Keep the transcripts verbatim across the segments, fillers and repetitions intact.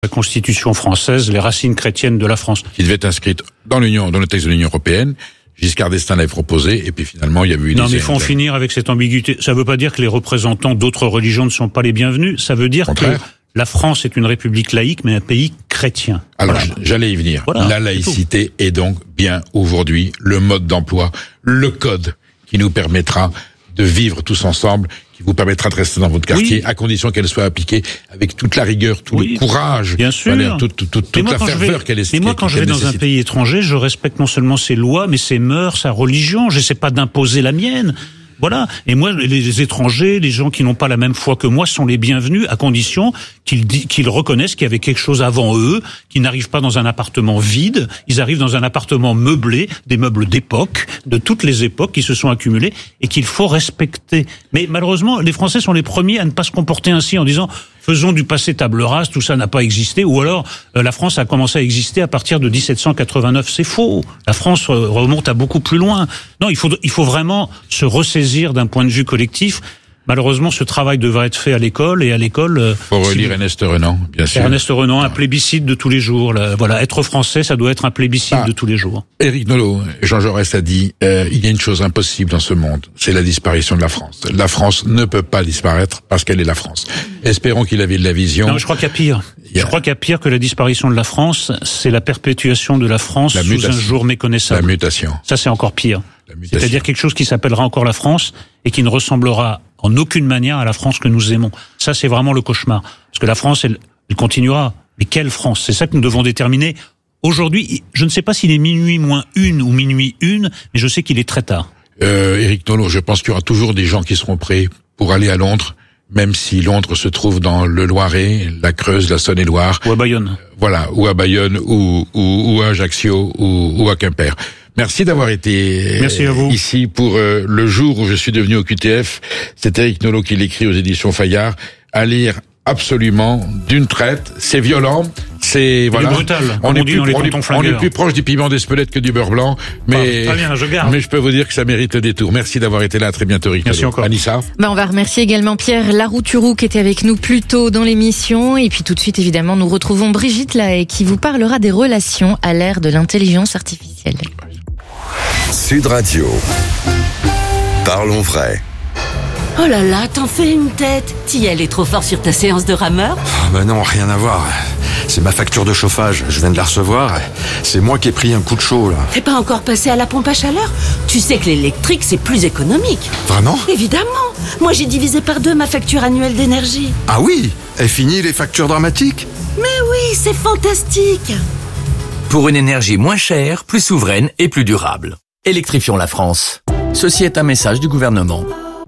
la Constitution française, les racines chrétiennes de la France. Qui devait être inscrite dans l'Union, dans le texte de l'Union européenne. Giscard d'Estaing l'avait proposé, et puis finalement, il y a eu... Non, mais il faut en finir avec cette ambiguïté. Ça ne veut pas dire que les représentants d'autres religions ne sont pas les bienvenus. Ça veut dire que la France est une république laïque, mais un pays chrétien. Alors, voilà. j'allais y venir. Voilà, la laïcité est, est donc bien aujourd'hui le mode d'emploi, le code qui nous permettra de vivre tous ensemble, qui vous permettra de rester dans votre quartier, oui. à condition qu'elle soit appliquée avec toute la rigueur, tout oui. le courage, bien sûr, voilà, toute, toute, toute, toute la ferveur qu'elle est. Mais moi, quand je vais dans un pays étranger, je respecte non seulement ses lois, mais ses mœurs, sa religion. J'essaie pas d'imposer la mienne. Voilà. Et moi, les étrangers, les gens qui n'ont pas la même foi que moi, sont les bienvenus, à condition qu'ils, qu'ils reconnaissent qu'il y avait quelque chose avant eux, qu'ils n'arrivent pas dans un appartement vide, ils arrivent dans un appartement meublé, des meubles d'époque, de toutes les époques qui se sont accumulés, et qu'il faut respecter. Mais malheureusement, les Français sont les premiers à ne pas se comporter ainsi, en disant faisons du passé table rase, tout ça n'a pas existé, ou alors euh, la France a commencé à exister à partir de dix-sept cent quatre-vingt-neuf. C'est faux. La France euh, remonte à beaucoup plus loin. Non, il faut il faut vraiment se ressaisir d'un point de vue collectif. Malheureusement, ce travail devrait être fait à l'école, et à l'école... Euh, faut relire si Ernest Renan, bien sûr. Ernest Renan, un plébiscite de tous les jours. Là, voilà, être français, ça doit être un plébiscite ah, de tous les jours. Éric Nolot, Jean Jaurès a dit, euh, il y a une chose impossible dans ce monde, c'est la disparition de la France. La France ne peut pas disparaître parce qu'elle est la France. Espérons qu'il avait de la vision. Non, je crois qu'il y a pire. Il y a... Je crois qu'il y a pire que la disparition de la France, c'est la perpétuation de la France la sous mutation. un jour méconnaissable. La mutation. Ça, c'est encore pire. C'est-à-dire quelque chose qui s'appellera encore la France et qui ne ressemblera en aucune manière à la France que nous aimons. Ça, c'est vraiment le cauchemar. Parce que la France, elle, elle continuera. Mais quelle France? C'est ça que nous devons déterminer. Aujourd'hui, je ne sais pas s'il est minuit moins une ou minuit une, mais je sais qu'il est très tard. Euh, Éric Nolot, je pense qu'il y aura toujours des gens qui seront prêts pour aller à Londres, même si Londres se trouve dans le Loiret, la Creuse, la Saône-et-Loire. Ou à Bayonne. Euh, voilà, ou à Bayonne, ou, ou, ou à Ajaccio, ou, ou à Quimper. Merci d'avoir été Merci à vous. ici pour euh, le jour où je suis devenu au Q T F. C'est Éric Nolot qui l'écrit aux éditions Fayard. À lire absolument d'une traite. C'est violent, c'est voilà. C'est brutal. On est, plus, on, on, est, on est plus proche du piment d'Espelette que du beurre blanc, mais ah, très bien, je garde. mais je peux vous dire que ça mérite le détour. Merci d'avoir été là. À très bientôt, Éric Nolot. Merci encore. Anissa. Ben, on va remercier également Pierre Larouturou qui était avec nous plus tôt dans l'émission, et puis tout de suite évidemment nous retrouvons Brigitte Lahaye qui vous parlera des relations à l'ère de l'intelligence artificielle. Sud Radio. Parlons vrai. Oh là là, t'en fais une tête. T'y allais trop fort sur ta séance de rameur? Oh bah non, rien à voir. C'est ma facture de chauffage, je viens de la recevoir. C'est moi qui ai pris un coup de chaud là. T'es pas encore passé à la pompe à chaleur? Tu sais que l'électrique c'est plus économique. Vraiment? Évidemment. Moi j'ai divisé par deux ma facture annuelle d'énergie. Ah oui? Est fini les factures dramatiques? Mais oui, c'est fantastique. Pour une énergie moins chère, plus souveraine et plus durable. Électrifions la France. Ceci est un message du gouvernement.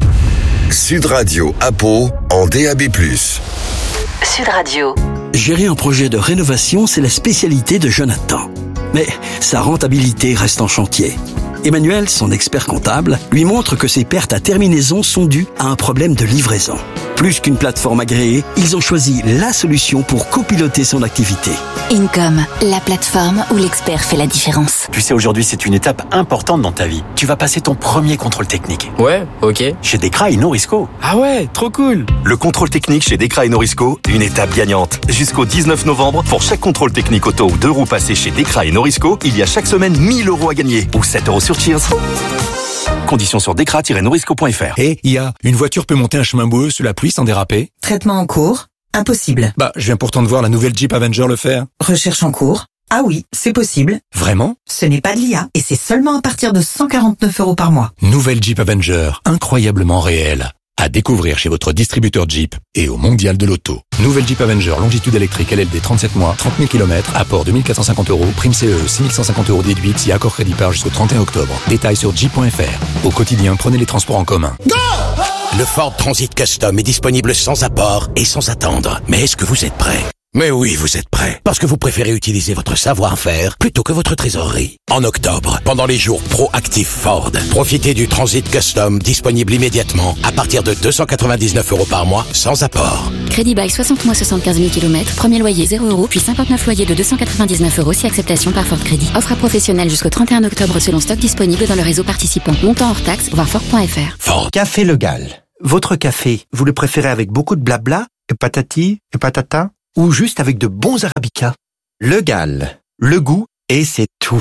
Sud Radio à Pau en D A B plus. Sud Radio. Gérer un projet de rénovation, c'est la spécialité de Jonathan. Mais sa rentabilité reste en chantier. Emmanuel, son expert comptable, lui montre que ses pertes à terminaison sont dues à un problème de livraison. Plus qu'une plateforme agréée, ils ont choisi la solution pour copiloter son activité. Income, la plateforme où l'expert fait la différence. Tu sais, aujourd'hui, c'est une étape importante dans ta vie. Tu vas passer ton premier contrôle technique. Ouais, ok. Chez Dekra et Norisco. Ah ouais, trop cool. Le contrôle technique chez Dekra et Norisco, une étape gagnante. Jusqu'au dix-neuf novembre, pour chaque contrôle technique auto ou deux roues passées chez Dekra et Norisco, il y a chaque semaine mille euros à gagner ou sept euros sur Cheers. Conditions sur dekra tiret norisco point f r. Et il y a une voiture peut monter un chemin boueux sous la pluie sans déraper. Traitement en cours. Impossible. Bah, je viens pourtant de voir la nouvelle Jeep Avenger le faire. Recherche en cours. Ah oui, c'est possible. Vraiment? Ce n'est pas de l'I A et c'est seulement à partir de cent quarante-neuf euros par mois. Nouvelle Jeep Avenger, incroyablement réelle. À découvrir chez votre distributeur Jeep et au Mondial de l'Auto. Nouvelle Jeep Avenger, longitude électrique L L D trente-sept mois, trente mille kilomètres, apport deux mille quatre cent cinquante euros, prime C E E six mille cent cinquante euros déduite si accord crédit par jusqu'au trente et un octobre. Détails sur jeep point f r. Au quotidien, prenez les transports en commun. Go! Le Ford Transit Custom est disponible sans apport et sans attendre. Mais est-ce que vous êtes prêts? Mais oui, vous êtes prêts. Parce que vous préférez utiliser votre savoir-faire plutôt que votre trésorerie. En octobre, pendant les jours proactifs Ford, profitez du Transit Custom disponible immédiatement à partir de deux cent quatre-vingt-dix-neuf euros par mois sans apport. Crédit bail soixante mois soixante-quinze mille kilomètres, premier loyer zéro euros, puis cinquante-neuf loyers de deux cent quatre-vingt-dix-neuf euros si acceptation par Ford Crédit. Offre à professionnels jusqu'au trente et un octobre selon stock disponible dans le réseau participant. Montant hors taxe, voir Ford point f r. Ford. Café Le Gall. Votre café, vous le préférez avec beaucoup de blabla, et patati, et patata? ou juste avec de bons arabicas. Le Gall, le goût et c'est tout.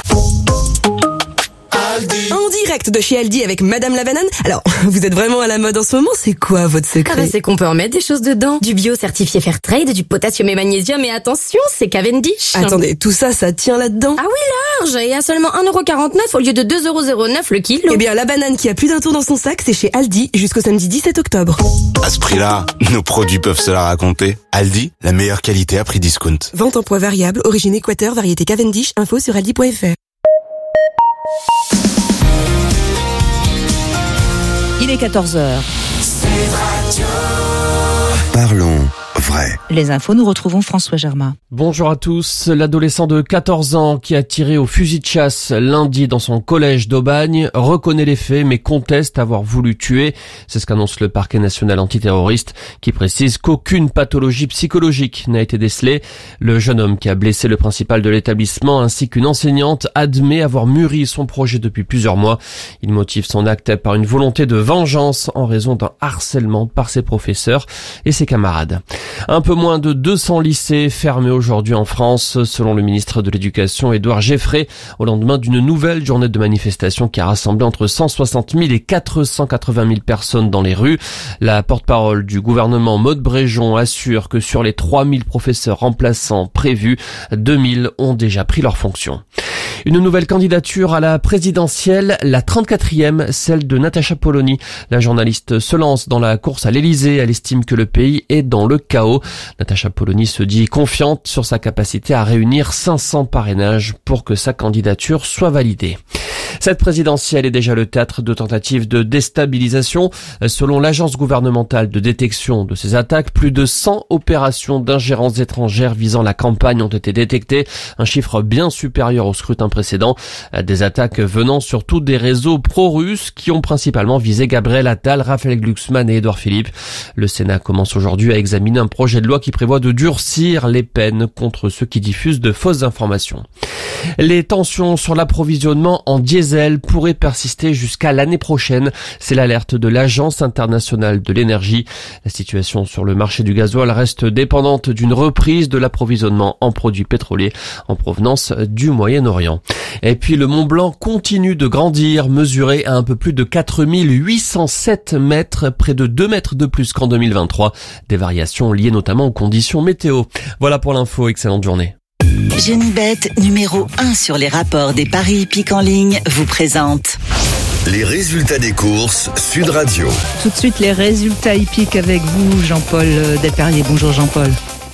En direct de chez Aldi avec Madame la Banane. Alors, vous êtes vraiment à la mode en ce moment, c'est quoi votre secret? Ah bah c'est qu'on peut en mettre des choses dedans. Du bio certifié Fairtrade, du potassium et magnésium, et attention, c'est Cavendish. Attendez, tout ça, ça tient là-dedans? Ah oui, large, et à seulement un euro quarante-neuf au lieu de deux euros zéro neuf le kilo. Eh bien, la banane qui a plus d'un tour dans son sac, c'est chez Aldi jusqu'au samedi dix-sept octobre. À ce prix-là, nos produits peuvent se la raconter. Aldi, la meilleure qualité à prix discount. Vente en poids variable, origine Équateur, variété Cavendish, info sur aldi point f r. Il est quatorze heures. Parlons vrai. Les infos, nous retrouvons François Germain. Bonjour à tous. L'adolescent de quatorze ans qui a tiré au fusil de chasse lundi dans son collège d'Aubagne reconnaît les faits mais conteste avoir voulu tuer. C'est ce qu'annonce le parquet national antiterroriste qui précise qu'aucune pathologie psychologique n'a été décelée. Le jeune homme qui a blessé le principal de l'établissement ainsi qu'une enseignante admet avoir mûri son projet depuis plusieurs mois. Il motive son acte par une volonté de vengeance en raison d'un harcèlement par ses professeurs et ses camarades. Un peu moins de deux cents lycées fermés aujourd'hui en France, selon le ministre de l'Éducation, Édouard Geffray, au lendemain d'une nouvelle journée de manifestation qui a rassemblé entre cent soixante mille et quatre cent quatre-vingt mille personnes dans les rues. La porte-parole du gouvernement, Maude Bréjon, assure que sur les trois mille professeurs remplaçants prévus, deux mille ont déjà pris leurs fonctions. Une nouvelle candidature à la présidentielle, la trente-quatrième, celle de Natacha Polony. La journaliste se lance dans la course à l'Élysée. Elle estime que le pays est dans le chaos. Natacha Polony se dit confiante sur sa capacité à réunir cinq cents parrainages pour que sa candidature soit validée. Cette présidentielle est déjà le théâtre de tentatives de déstabilisation. Selon l'agence gouvernementale de détection de ces attaques, plus de cent opérations d'ingérence étrangère visant la campagne ont été détectées, un chiffre bien supérieur au scrutin précédent. Des attaques venant surtout des réseaux pro-russes qui ont principalement visé Gabriel Attal, Raphaël Glucksmann et Édouard Philippe. Le Sénat commence aujourd'hui à examiner un projet de loi qui prévoit de durcir les peines contre ceux qui diffusent de fausses informations. Les tensions sur l'approvisionnement en diesel pourraient persister jusqu'à l'année prochaine. C'est l'alerte de l'Agence internationale de l'énergie. La situation sur le marché du gasoil reste dépendante d'une reprise de l'approvisionnement en produits pétroliers en provenance du Moyen-Orient. Et puis le Mont Blanc continue de grandir, mesuré à un peu plus de quatre mille huit cent sept mètres, près de deux mètres de plus qu'en deux mille vingt-trois. Des variations liées notamment aux conditions météo. Voilà pour l'info, excellente journée. Genibet, numéro un sur les rapports des paris hippiques en ligne, vous présente les résultats des courses Sud Radio. Tout de suite, les résultats hippiques avec vous, Jean-Paul Delperrier. Bonjour Jean-Paul.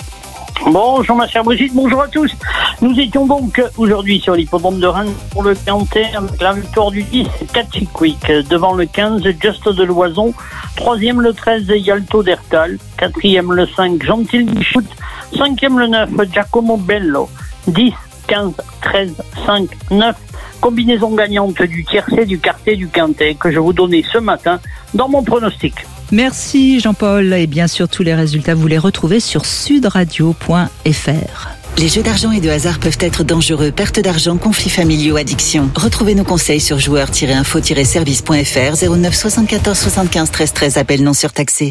Bonjour ma chère Brigitte, bonjour à tous. Nous étions donc aujourd'hui sur l'hippodrome de Rennes pour le Quintet avec la victoire du dix, Catchy Quick, devant le quinze, Just de Loison, troisième le treize, Yalto d'Ertal, quatrième le cinq, Gentil Bichout, cinquième le neuf, Giacomo Bello, dix, quinze, treize, cinq, neuf, combinaison gagnante du tiercé, du quartet, du quintet que je vous donnais ce matin dans mon pronostic. Merci Jean-Paul, et bien sûr tous les résultats vous les retrouvez sur sudradio point f r. Les jeux d'argent et de hasard peuvent être dangereux. Perte d'argent, conflits familiaux, addiction. Retrouvez nos conseils sur joueurs tiret info tiret service point f r, zéro neuf soixante-quatorze soixante-quinze treize treize, appel non surtaxé.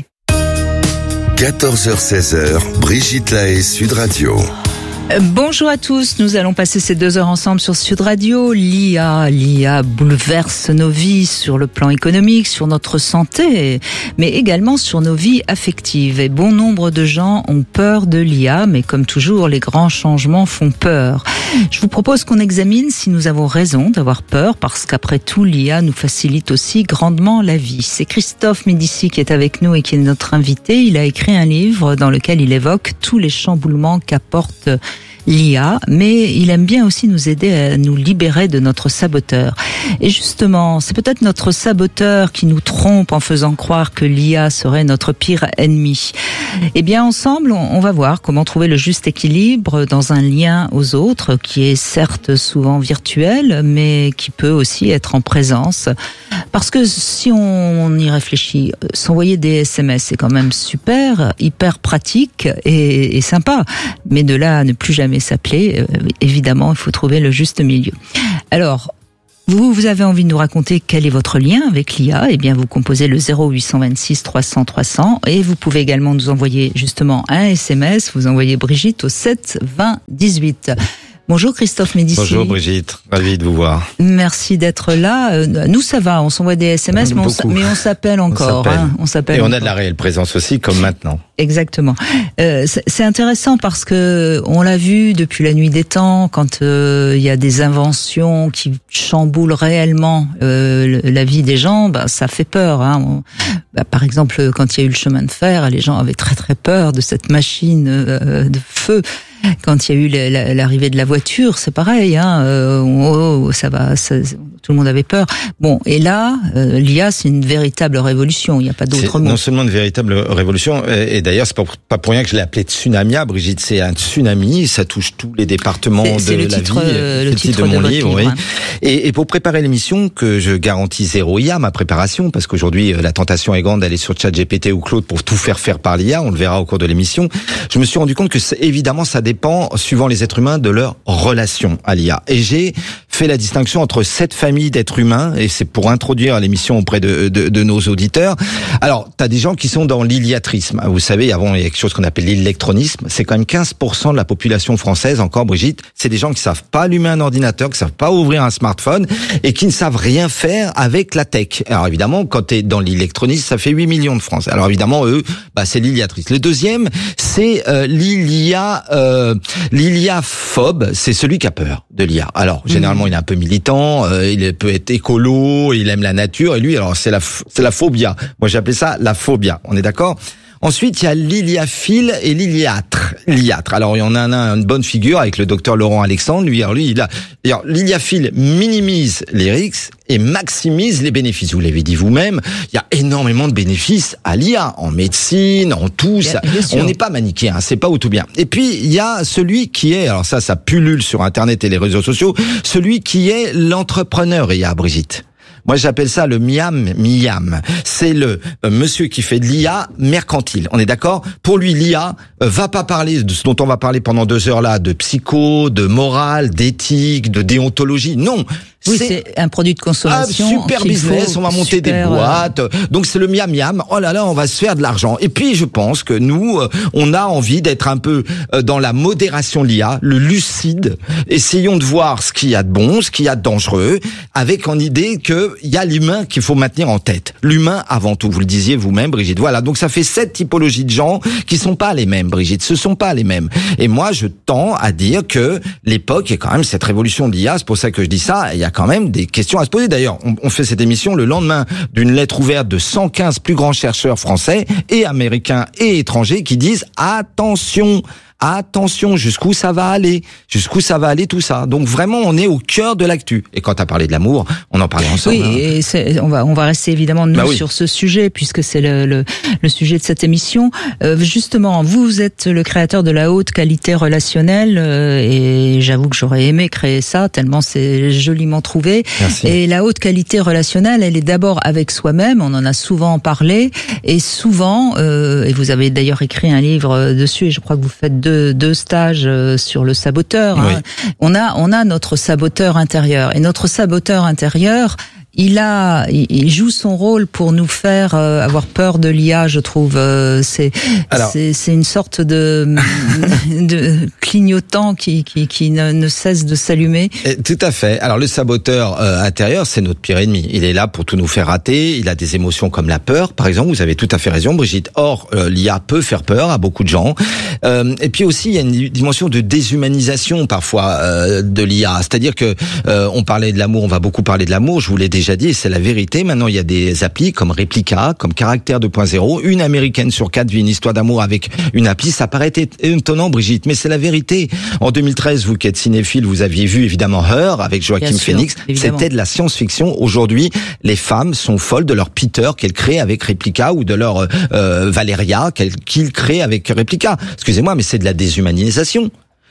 quatorze heures seize, Brigitte Lahaie, Sud Radio. Bonjour à tous, nous allons passer ces deux heures ensemble sur Sud Radio. L'I A, l'I A bouleverse nos vies sur le plan économique, sur notre santé, mais également sur nos vies affectives. Et bon nombre de gens ont peur de l'I A, mais comme toujours, les grands changements font peur. Je vous propose qu'on examine si nous avons raison d'avoir peur, parce qu'après tout, l'I A nous facilite aussi grandement la vie. C'est Christophe Médici qui est avec nous et qui est notre invité. Il a écrit un livre dans lequel il évoque tous les chamboulements qu'apporte l'I A, mais il aime bien aussi nous aider à nous libérer de notre saboteur. Et justement, c'est peut-être notre saboteur qui nous trompe en faisant croire que l'I A serait notre pire ennemi. Eh bien, ensemble, on va voir comment trouver le juste équilibre dans un lien aux autres qui est certes souvent virtuel, mais qui peut aussi être en présence. Parce que si on y réfléchit, s'envoyer des S M S, c'est quand même super, hyper pratique et, et sympa. Mais de là à ne plus jamais s'appeler, euh, évidemment, il faut trouver le juste milieu. Alors, Vous, vous avez envie de nous raconter quel est votre lien avec l'I A? Eh bien, vous composez le zéro huit cent vingt-six trois cents trois cents et vous pouvez également nous envoyer justement un S M S. Vous envoyez Brigitte au sept vingt dix-huit. Bonjour Christophe Médicis. Bonjour Brigitte, ravi de vous voir. Merci d'être là. Nous ça va, on s'envoie des S M S, mais on, mais on s'appelle encore. On s'appelle. Hein, on s'appelle Et on encore. a de la réelle présence aussi, comme maintenant. Exactement. Euh, c'est intéressant parce que on l'a vu depuis la nuit des temps, quand il euh, y a des inventions qui chamboulent réellement euh, la vie des gens, bah, ça fait peur. Hein. On, bah, par exemple, quand il y a eu le chemin de fer, les gens avaient très très peur de cette machine euh, de feu. Quand il y a eu l'arrivée de la voiture, c'est pareil, hein, euh, oh, ça va, ça, tout le monde avait peur. Bon, et là, euh, l'I A, c'est une véritable révolution. Il n'y a pas d'autre mot. Non seulement une véritable révolution, et, et d'ailleurs, c'est pas pour, pas pour rien que je l'ai appelé tsunamia, Brigitte. C'est un tsunami, ça touche tous les départements de c'est le la titre, vie. Euh, le, le titre, titre de mon de livre, livre, oui. Hein. Et, et pour préparer l'émission, que je garantis zéro I A, ma préparation, parce qu'aujourd'hui, la tentation est grande d'aller sur ChatGPT ou Claude pour tout faire faire par l'I A. On le verra au cours de l'émission. Je me suis rendu compte que évidemment, ça dépend suivant les êtres humains de leur relation à l'I A. Et j'ai fait la distinction entre cette famille d'êtres humains, et c'est pour introduire l'émission auprès de, de, de nos auditeurs. Alors, t'as des gens qui sont dans l'illiatrisme. Vous savez, avant, il y a quelque chose qu'on appelle l'électronisme. C'est quand même quinze pour cent de la population française, encore Brigitte. C'est des gens qui savent pas allumer un ordinateur, qui savent pas ouvrir un smartphone, et qui ne savent rien faire avec la tech. Alors évidemment, quand t'es dans l'électronisme, ça fait huit millions de Français. Alors évidemment, eux, bah, c'est l'illiatrisme. Le deuxième, c'est euh, l'illia, euh, l'illiaphobe, c'est celui qui a peur de l'I A. Alors, généralement, mmh. il est un peu militant, euh, il peut être écolo, il aime la nature, et lui, alors, c'est la, c'est la phobia. Moi, j'ai appelé ça la phobia. On est d'accord? Ensuite, il y a l'iliaphile et l'iliatre. L'iliatre. Alors, il y en a une bonne figure avec le docteur Laurent Alexandre. Lui, alors, lui, il a, alors, l'iliaphile minimise les risques et maximise les bénéfices. Vous l'avez dit vous-même, il y a énormément de bénéfices à l'I A, en médecine, en tout. Ça, on n'est pas manichéen, hein, c'est pas où tout bien. Et puis, il y a celui qui est, alors ça, ça pullule sur Internet et les réseaux sociaux, celui qui est l'entrepreneur I A, Brigitte. Moi, j'appelle ça le miam miam. C'est le euh, monsieur qui fait de l'I A mercantile. On est d'accord? Pour lui, l'I A euh, va pas parler de ce dont on va parler pendant deux heures là, de psycho, de morale, d'éthique, de déontologie. Non. Oui, c'est un produit de consommation. Ah, super business, on va monter super, des boîtes. Euh... Donc c'est le miam miam. Oh là là, on va se faire de l'argent. Et puis je pense que nous, euh, on a envie d'être un peu euh, dans la modération de l'I A, le lucide. Essayons de voir ce qu'il y a de bon, ce qu'il y a de dangereux, avec en idée que il y a l'humain qu'il faut maintenir en tête. L'humain avant tout. Vous le disiez vous-même, Brigitte. Voilà. Donc ça fait sept typologies de gens qui sont pas les mêmes, Brigitte. Ce sont pas les mêmes. Et moi, je tends à dire que l'époque est quand même cette révolution de l'I A. C'est pour ça que je dis ça. Il y a quand même des questions à se poser. D'ailleurs, on, on fait cette émission le lendemain d'une lettre ouverte de cent quinze plus grands chercheurs français et américains et étrangers qui disent attention, attention, jusqu'où ça va aller, jusqu'où ça va aller tout ça. Donc vraiment, on est au cœur de l'actu. Et quand tu as parlé de l'amour, on en parlait ensemble. Oui, hein. et c'est, on va on va rester évidemment nous bah oui. sur ce sujet puisque c'est le, le le sujet de cette émission. Euh, justement, vous êtes le créateur de la haute qualité relationnelle euh, et j'avoue que j'aurais aimé créer ça tellement c'est joliment trouvé. Merci. Et la haute qualité relationnelle, elle est d'abord avec soi-même. On en a souvent parlé et souvent euh, et vous avez d'ailleurs écrit un livre dessus et je crois que vous faites deux, deux stages sur le saboteur. Oui. Hein. On a, on a notre saboteur intérieur. Et notre saboteur intérieur, il a, il joue son rôle pour nous faire euh, avoir peur de l'I A, je trouve. Euh, c'est, Alors, c'est, c'est une sorte de, de clignotant qui, qui, qui ne, ne cesse de s'allumer. Tout à fait. Alors le saboteur euh, intérieur, c'est notre pire ennemi. Il est là pour tout nous faire rater. Il a des émotions comme la peur, par exemple. Vous avez tout à fait raison, Brigitte. Or, euh, l'I A peut faire peur à beaucoup de gens. Euh, et puis aussi, il y a une dimension de déshumanisation parfois euh, de l'I A. C'est-à-dire que euh, on parlait de l'amour, on va beaucoup parler de l'amour. Je vous l'ai déjà dit, et c'est la vérité. Maintenant, il y a des applis comme Replica, comme Caractère deux point zéro. Une américaine sur quatre vit une histoire d'amour avec une appli. Ça paraît étonnant, Brigitte, mais c'est la vérité. En deux mille treize, vous qui êtes cinéphile, vous aviez vu évidemment Her avec Joaquin Phoenix. C'était de la science-fiction. Aujourd'hui, les femmes sont folles de leur Peter qu'elles créent avec Replica ou de leur euh, Valeria qu'ils créent avec Replica. Excusez-moi, mais c'est de la déshumanisation.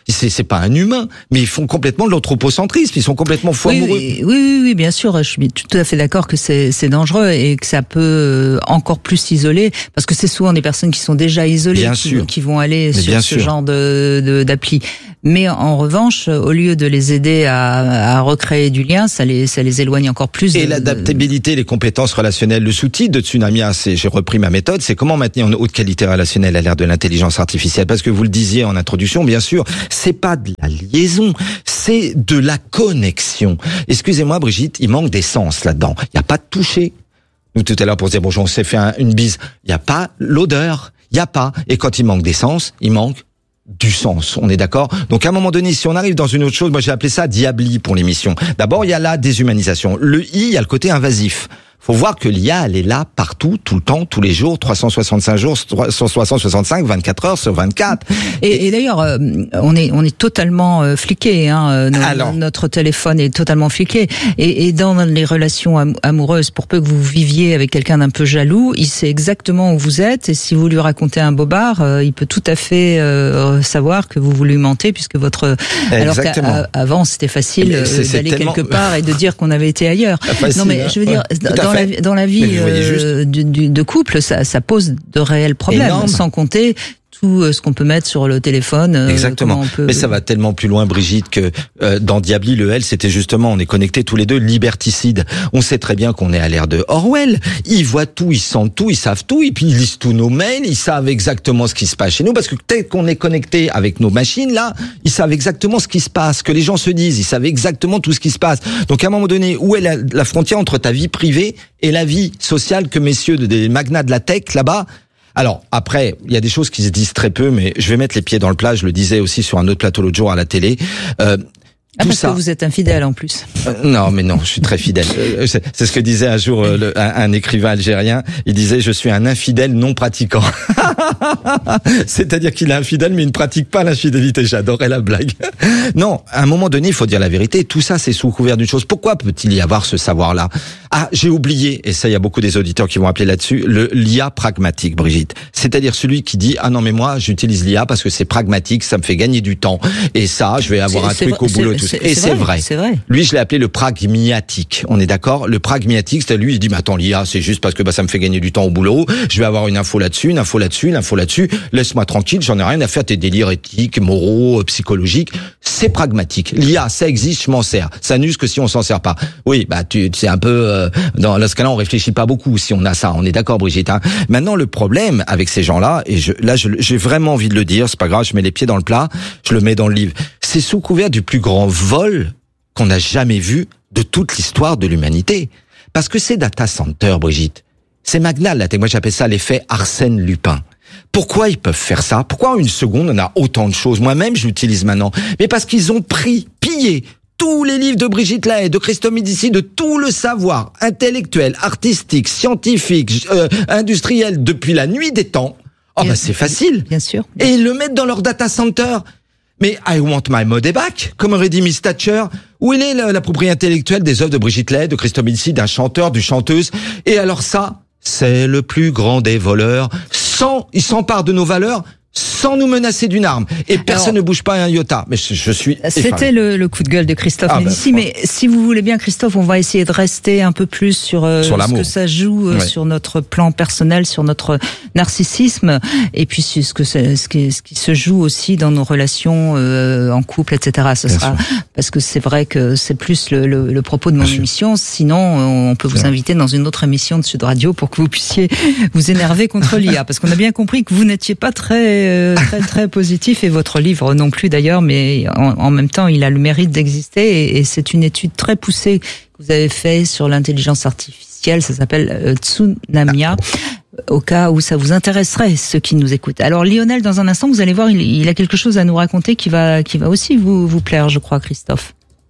C'est, c'est pas un humain, mais ils font complètement de l'anthropocentrisme. Ils sont complètement fous oui, amoureux. Oui, oui, oui, bien sûr. Je suis tout à fait d'accord que c'est, c'est dangereux et que ça peut encore plus isoler, parce que c'est souvent des personnes qui sont déjà isolées bien qui, sûr. qui vont aller mais sur ce sûr. genre de, de d'appli. Mais en revanche, au lieu de les aider à, à recréer du lien, ça les, ça les éloigne encore plus. Et de, l'adaptabilité, les compétences relationnelles. Le sous-titre de Tsunamia, c'est, j'ai repris ma méthode, c'est comment maintenir une haute qualité relationnelle à l'ère de l'intelligence artificielle. Parce que vous le disiez en introduction, bien sûr, c'est pas de la liaison, c'est de la connexion. Excusez-moi, Brigitte, il manque d'essence là-dedans. Il n'y a pas de toucher. Nous, tout à l'heure, pour dire bonjour, on s'est fait un, une bise. Il n'y a pas l'odeur. Il n'y a pas. Et quand il manque d'essence, il manque du sens, on est d'accord? Donc à un moment donné, si on arrive dans une autre chose, moi j'ai appelé ça diabli pour l'émission. D'abord, il y a la déshumanisation. Le I, il y a le côté invasif. Faut voir que l'I A, elle est là partout, tout le temps, tous les jours, trois cent soixante-cinq jours, trois cent soixante-cinq, vingt-quatre heures sur vingt-quatre. Et, et, et d'ailleurs, euh, on est on est totalement euh, fliqué. Hein, nos, Alors, notre téléphone est totalement fliqué. Et, et dans les relations am- amoureuses, pour peu que vous viviez avec quelqu'un d'un peu jaloux, il sait exactement où vous êtes. Et si vous lui racontez un bobard, euh, il peut tout à fait euh, savoir que vous vous lui mentez, puisque votre exactement. Alors qu'avant c'était facile euh, c'est, c'est d'aller tellement... quelque part et de dire qu'on avait été ailleurs. Facile, non mais je veux dire, ouais. dans la, dans la vie euh, du, du, de couple, ça, ça pose de réels problèmes, énorme. Sans compter tout ce qu'on peut mettre sur le téléphone. Exactement. On peut... Mais ça va tellement plus loin, Brigitte, que euh, dans Diabli, le L, c'était justement, on est connectés tous les deux, liberticide. On sait très bien qu'on est à l'ère de Orwell. Ils voient tout, ils sentent tout, ils savent tout, et puis ils lisent tous nos mails, ils savent exactement ce qui se passe chez nous, parce que peut-être qu'on est connecté avec nos machines, là, ils savent exactement ce qui se passe, que les gens se disent, ils savent exactement tout ce qui se passe. Donc à un moment donné, où est la, la frontière entre ta vie privée et la vie sociale que messieurs des magnats de la tech, là-bas, alors, après, il y a des choses qui se disent très peu, mais je vais mettre les pieds dans le plat, je le disais aussi sur un autre plateau l'autre jour à la télé. Euh, Ah, tout parce ça. que vous êtes infidèle en plus. Euh, non, mais non, je suis très fidèle. Euh, c'est, c'est ce que disait un jour euh, le, un, un écrivain algérien. Il disait, je suis un infidèle non pratiquant. C'est-à-dire qu'il est infidèle, mais il ne pratique pas l'infidélité. J'adorais la blague. Non, à un moment donné, il faut dire la vérité. Tout ça, c'est sous couvert d'une chose. Pourquoi peut-il y avoir ce savoir-là? Ah, j'ai oublié, et ça, il y a beaucoup des auditeurs qui vont appeler là-dessus, le l'I A pragmatique, Brigitte. C'est-à-dire celui qui dit, ah non, mais moi, j'utilise l'I A parce que c'est pragmatique, ça me fait gagner du temps. Et ça, je vais avoir c'est, un c'est truc vrai, au boulot. c'est, tout c'est, et c'est, c'est vrai, vrai. C'est vrai. Lui, je l'ai appelé le pragmatique. On est d'accord? Le pragmatique, c'est lui, il dit, mais attends, l'I A, c'est juste parce que bah, ça me fait gagner du temps au boulot. Je vais avoir une info là-dessus, une info là-dessus, une info là-dessus. Laisse-moi tranquille, j'en ai rien à faire tes délires éthiques, moraux, psychologiques. C'est pragmatique. L'I A, ça existe, je m'en sers. Ça n'use que si on s'en sert pas. Oui, bah, tu, c'est un peu, euh, dans ce cas-là, on réfléchit pas beaucoup si on a ça. On est d'accord, Brigitte, hein. Maintenant, le problème avec ces gens-là, et je, là, je, j'ai vraiment envie de le dire, c'est pas grave, je mets les pieds dans le plat, je le mets dans le livre. C'est sous couvert du plus grand vol qu'on n'a jamais vu de toute l'histoire de l'humanité. Parce que ces data centers, Brigitte, c'est magnal, là. Moi, j'appelle ça l'effet Arsène Lupin. Pourquoi ils peuvent faire ça? Pourquoi en une seconde, on a autant de choses? Moi-même, je l'utilise maintenant. Mais parce qu'ils ont pris, pillé tous les livres de Brigitte Lahaie, de Christophe Médicis, de tout le savoir intellectuel, artistique, scientifique, euh, industriel, depuis la nuit des temps. Oh, bah, c'est facile. Bien sûr. Et ils le mettent dans leur data center. Mais I want my money back, comme aurait dit Miss Thatcher. Où est la, la propriété intellectuelle des œuvres de Brigitte Lahaie, de Christophe Médicis, d'un chanteur, d'une chanteuse? Et alors ça, c'est le plus grand des voleurs. Sans, il s'empare de nos valeurs, sans nous menacer d'une arme. Et personne Alors, ne bouge pas un iota. Mais je, je suis C'était effaré. le, le coup de gueule de Christophe ah Médicis. Ben, mais si vous voulez bien, Christophe, on va essayer de rester un peu plus sur, euh, sur ce que ça joue euh, ouais. sur notre plan personnel, sur notre narcissisme, et puis sur ce, que c'est, ce, qui, ce qui se joue aussi dans nos relations euh, en couple, et cetera. Ce bien sera sûr. Parce que c'est vrai que c'est plus le, le, le propos de mon bien émission. Sûr. Sinon, on peut vous bien. inviter dans une autre émission de Sud Radio pour que vous puissiez vous énerver contre l'I A, parce qu'on a bien compris que vous n'étiez pas très, euh, très, très positif, et votre livre non plus d'ailleurs, mais en, en même temps il a le mérite d'exister, et, et c'est une étude très poussée que vous avez fait sur l'intelligence artificielle, ça s'appelle euh, Tsunamia, au cas où ça vous intéresserait, ceux qui nous écoutent. Alors Lionel, dans un instant, vous allez voir, il, il a quelque chose à nous raconter qui va, qui va aussi vous, vous plaire, je crois, Christophe.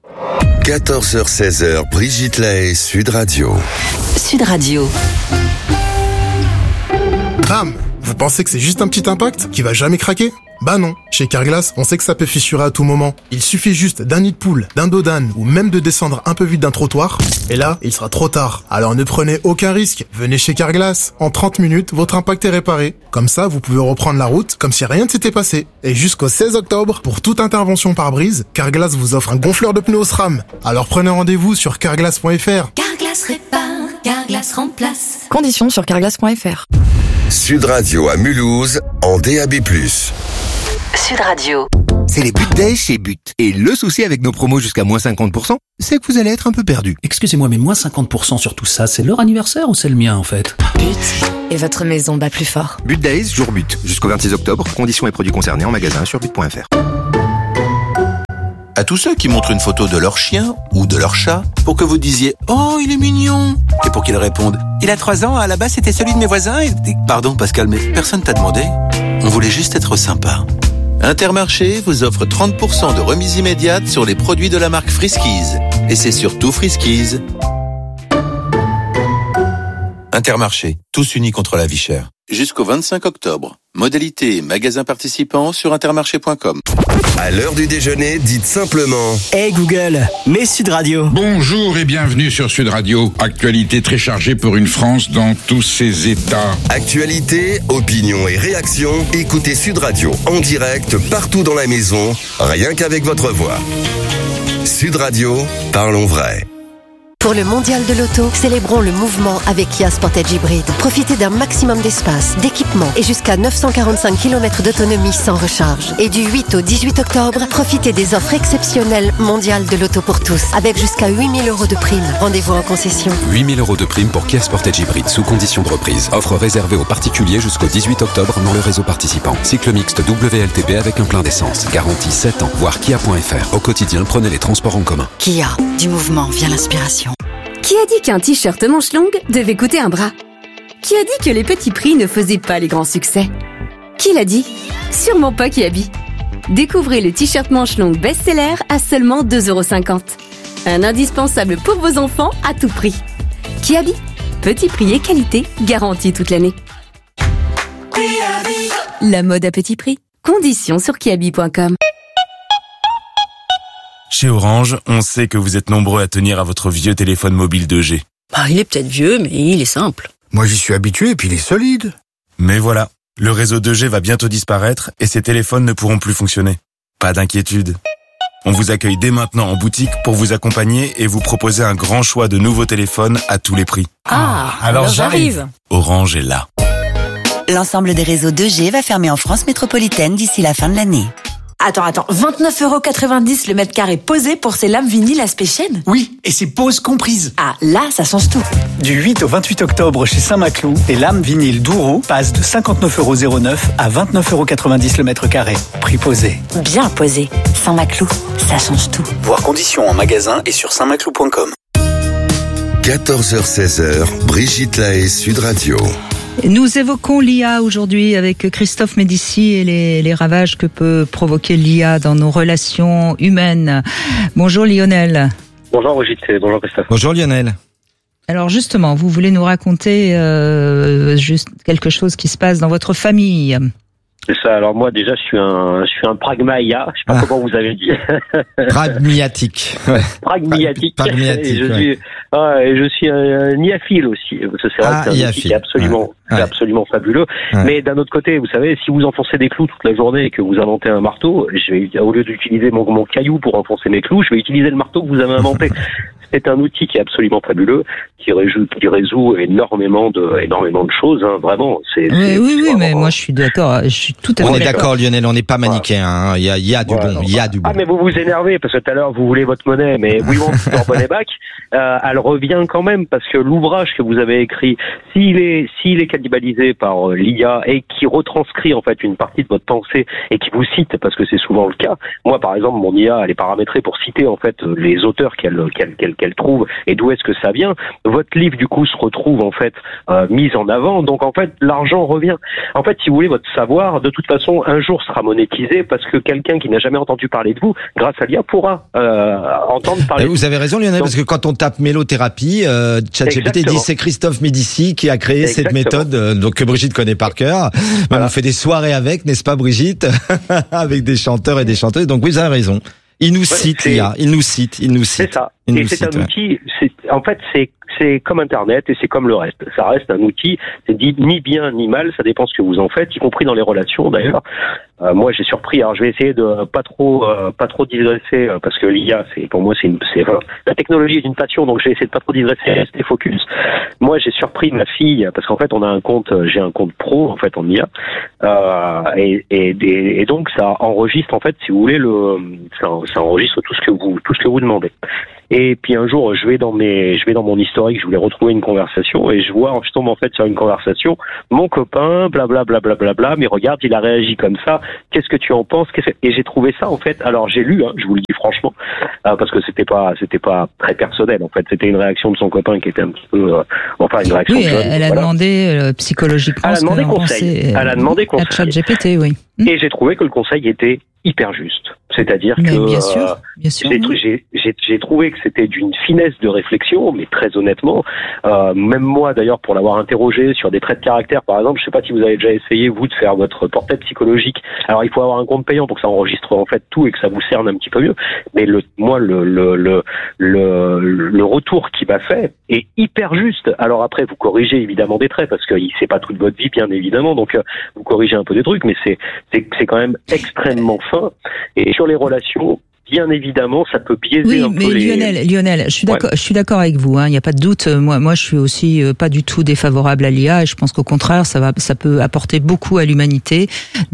quatorze heures seize heures, Brigitte Lahaie, Sud Radio. Sud Radio. Femme, Vous pensez que c'est juste un petit impact qui va jamais craquer ? Bah non, chez Carglass, on sait que ça peut fissurer à tout moment. Il suffit juste d'un nid de poule, d'un dos d'âne ou même de descendre un peu vite d'un trottoir, et là, il sera trop tard. Alors ne prenez aucun risque, venez chez Carglass. En trente minutes, votre impact est réparé. Comme ça, vous pouvez reprendre la route comme si rien ne s'était passé. Et jusqu'au seize octobre, pour toute intervention pare-brise, Carglass vous offre un gonfleur de pneus SRAM. Alors prenez rendez-vous sur carglass point f r. Carglass répare, Carglass remplace. Conditions sur carglass point f r. Sud Radio à Mulhouse en D A B plus. Sud Radio. C'est les But Days chez But. Et le souci avec nos promos jusqu'à moins cinquante pour cent, c'est que vous allez être un peu perdu. Excusez-moi, mais moins cinquante pour cent sur tout ça, c'est leur anniversaire ou c'est le mien en fait ? But. Et votre maison bat plus fort. But Days, jour But. Jusqu'au vingt-six octobre, conditions et produits concernés en magasin sur but point f r. À tous ceux qui montrent une photo de leur chien ou de leur chat pour que vous disiez « Oh, il est mignon !» et pour qu'ils répondent « Il a trois ans, à la base c'était celui de mes voisins et... » Pardon Pascal, mais personne t'a demandé. On voulait juste être sympa. Intermarché vous offre trente pour cent de remise immédiate sur les produits de la marque Friskies. Et c'est surtout Friskies. Intermarché, tous unis contre la vie chère. Jusqu'au vingt-cinq octobre. Modalité et magasins participants sur intermarché point com. À l'heure du déjeuner, dites simplement Hey Google, mets Sud Radio. Bonjour et bienvenue sur Sud Radio. Actualité très chargée pour une France dans tous ses états. Actualité, opinion et réaction. Écoutez Sud Radio en direct partout dans la maison, rien qu'avec votre voix. Sud Radio, parlons vrai. Pour le mondial de l'auto, célébrons le mouvement avec Kia Sportage Hybrid. Profitez d'un maximum d'espace, d'équipement et jusqu'à neuf cent quarante-cinq kilomètres d'autonomie sans recharge. Et du huit au dix-huit octobre, profitez des offres exceptionnelles mondiales de l'auto pour tous, avec jusqu'à huit mille euros de prime. Rendez-vous en concession. huit mille euros de prime pour Kia Sportage Hybrid sous condition de reprise. Offre réservée aux particuliers jusqu'au dix-huit octobre dans le réseau participant. Cycle mixte W L T P avec un plein d'essence. Garantie sept ans. Voir kia point f r. Au quotidien, prenez les transports en commun. Kia, du mouvement vient l'inspiration. Qui a dit qu'un t-shirt manche longue devait coûter un bras ? Qui a dit que les petits prix ne faisaient pas les grands succès ? Qui l'a dit ? Sûrement pas Kiabi. Découvrez le t-shirt manche longue best-seller à seulement deux euros cinquante. Un indispensable pour vos enfants à tout prix. Kiabi, petit prix et qualité garantie toute l'année. La mode à petit prix. Conditions sur kiabi point com. Chez Orange, on sait que vous êtes nombreux à tenir à votre vieux téléphone mobile deux G. Bah, il est peut-être vieux, mais il est simple. Moi, j'y suis habitué et puis il est solide. Mais voilà, le réseau deux G va bientôt disparaître et ces téléphones ne pourront plus fonctionner. Pas d'inquiétude. On vous accueille dès maintenant en boutique pour vous accompagner et vous proposer un grand choix de nouveaux téléphones à tous les prix. Ah, alors, alors j'arrive. Orange est là. L'ensemble des réseaux deux G va fermer en France métropolitaine d'ici la fin de l'année. Attends, attends, vingt-neuf euros quatre-vingt-dix le mètre carré posé pour ces lames vinyle aspect chaîne ? Oui, et c'est poses comprises. Ah, là, ça change tout. Du huit au vingt-huit octobre chez Saint-Maclou, les lames vinyle Douro passent de cinquante-neuf euros zéro neuf à vingt-neuf euros quatre-vingt-dix le mètre carré. Prix posé. Bien posé. Saint-Maclou, ça change tout. Voir conditions en magasin et sur saint maclou point com. quatorze heures seize, Brigitte Lahaie, Sud Radio. Nous évoquons l'I A aujourd'hui avec Christophe Médici et les, les ravages que peut provoquer l'I A dans nos relations humaines. Bonjour Lionel. Bonjour Brigitte, bonjour Christophe. Bonjour Lionel. Alors justement, vous voulez nous raconter euh, juste quelque chose qui se passe dans votre famille. C'est ça. Alors moi déjà je suis un je suis un pragmaïa, je sais pas ah. comment vous avez dit. Pragmatique. Ouais. Pragmatique. Pragmatique. Et je ouais. suis ah, et je suis un, un iaphile aussi. Parce que c'est vrai ah, que c'est un outil qui est absolument ouais. c'est absolument fabuleux. Ouais. Mais d'un autre côté, vous savez, si vous enfoncez des clous toute la journée et que vous inventez un marteau, je vais au lieu d'utiliser mon, mon caillou pour enfoncer mes clous, je vais utiliser le marteau que vous avez inventé. C'est un outil qui est absolument fabuleux, qui résout, qui résout énormément de, énormément de choses, hein, vraiment. C'est, oui, c'est, oui, c'est oui, vraiment... mais moi je suis d'accord, je suis tout à fait On est d'accord. d'accord, Lionel, on n'est pas manichéen, hein. il y a, il y a du voilà, bon, il y a du bon. Ah, mais vous vous énervez, parce que tout à l'heure, vous voulez votre monnaie, mais We Want Your Money Back, euh, elle revient quand même, parce que l'ouvrage que vous avez écrit, s'il est, s'il est cannibalisé par euh, l'I A et qui retranscrit, en fait, une partie de votre pensée et qui vous cite, parce que c'est souvent le cas, moi, par exemple, mon I A, elle est paramétrée pour citer, en fait, les auteurs qu'elle, qu'elle, qu'elle, qu'elle qu'elle trouve et d'où est-ce que ça vient. Votre livre du coup se retrouve en fait euh, mis en avant, donc en fait l'argent revient. En fait, si vous voulez, votre savoir de toute façon un jour sera monétisé parce que quelqu'un qui n'a jamais entendu parler de vous, grâce à l'I A, pourra euh, entendre parler. Vous avez raison, Lionel, donc, parce que quand on tape mélothérapie, euh, ChatGPT dit c'est Christophe Médici qui a créé exactement. cette méthode, euh, donc que Brigitte connaît par cœur. Voilà. On fait des soirées avec, n'est-ce pas, Brigitte, avec des chanteurs et des chanteuses. Donc oui, vous avez raison. Il nous ouais, cite, l'I A. Il nous cite, il nous cite. C'est ça. Il et c'est cite, un ouais. outil. C'est, en fait, c'est c'est comme Internet et c'est comme le reste. Ça reste un outil. C'est dit ni bien ni mal. Ça dépend ce que vous en faites, y compris dans les relations d'ailleurs. Euh, moi, j'ai surpris. Alors, je vais essayer de pas trop, euh, pas trop digresser euh, parce que l'I A, c'est pour moi, c'est, une, c'est enfin, la technologie est une passion, donc je vais essayer de pas trop digresser, rester focus. Moi, j'ai surpris ma fille parce qu'en fait, on a un compte, j'ai un compte pro en fait en I A, euh, et, et, et, et donc ça enregistre en fait, si vous voulez, le, ça, ça enregistre tout ce que vous, tout ce que vous demandez. Et puis un jour, je vais dans mes, je vais dans mon historique, je voulais retrouver une conversation et je vois, je tombe en fait sur une conversation, mon copain, blablabla, bla, bla, bla, bla, mais regarde, il a réagi comme ça. Qu'est-ce que tu en penses? Et j'ai trouvé ça en fait. Alors j'ai lu, hein, je vous le dis franchement, euh, parce que c'était pas, c'était pas très personnel en fait. C'était une réaction de son copain qui était un petit peu, euh, enfin une réaction. Oui, jeune, elle a voilà. demandé euh, psychologiquement. Elle a demandé conseil. Elle a demandé conseil. À ChatGPT, oui. Et j'ai trouvé que le conseil était hyper juste. C'est-à-dire mais que bien sûr, bien sûr, j'ai, j'ai, j'ai, j'ai trouvé que c'était d'une finesse de réflexion, mais très honnêtement, euh, même moi d'ailleurs pour l'avoir interrogé sur des traits de caractère, par exemple, je sais pas si vous avez déjà essayé vous de faire votre portrait psychologique. Alors il faut avoir un compte payant pour que ça enregistre en fait tout et que ça vous cerne un petit peu mieux. Mais le, moi le le le le, le retour qui m'a fait est hyper juste. Alors après vous corrigez évidemment des traits parce que c'est pas toute votre vie bien évidemment, donc euh, vous corrigez un peu des trucs, mais c'est c'est c'est quand même extrêmement fin. Et sur les relations, bien évidemment, ça peut biaiser oui, un peu mais les... Lionel, Lionel, je suis d'accord, ouais. je suis d'accord avec vous. Il n'y a pas de doute. Moi, moi, je suis aussi euh, pas du tout défavorable à l'I A. Et je pense qu'au contraire, ça va, ça peut apporter beaucoup à l'humanité.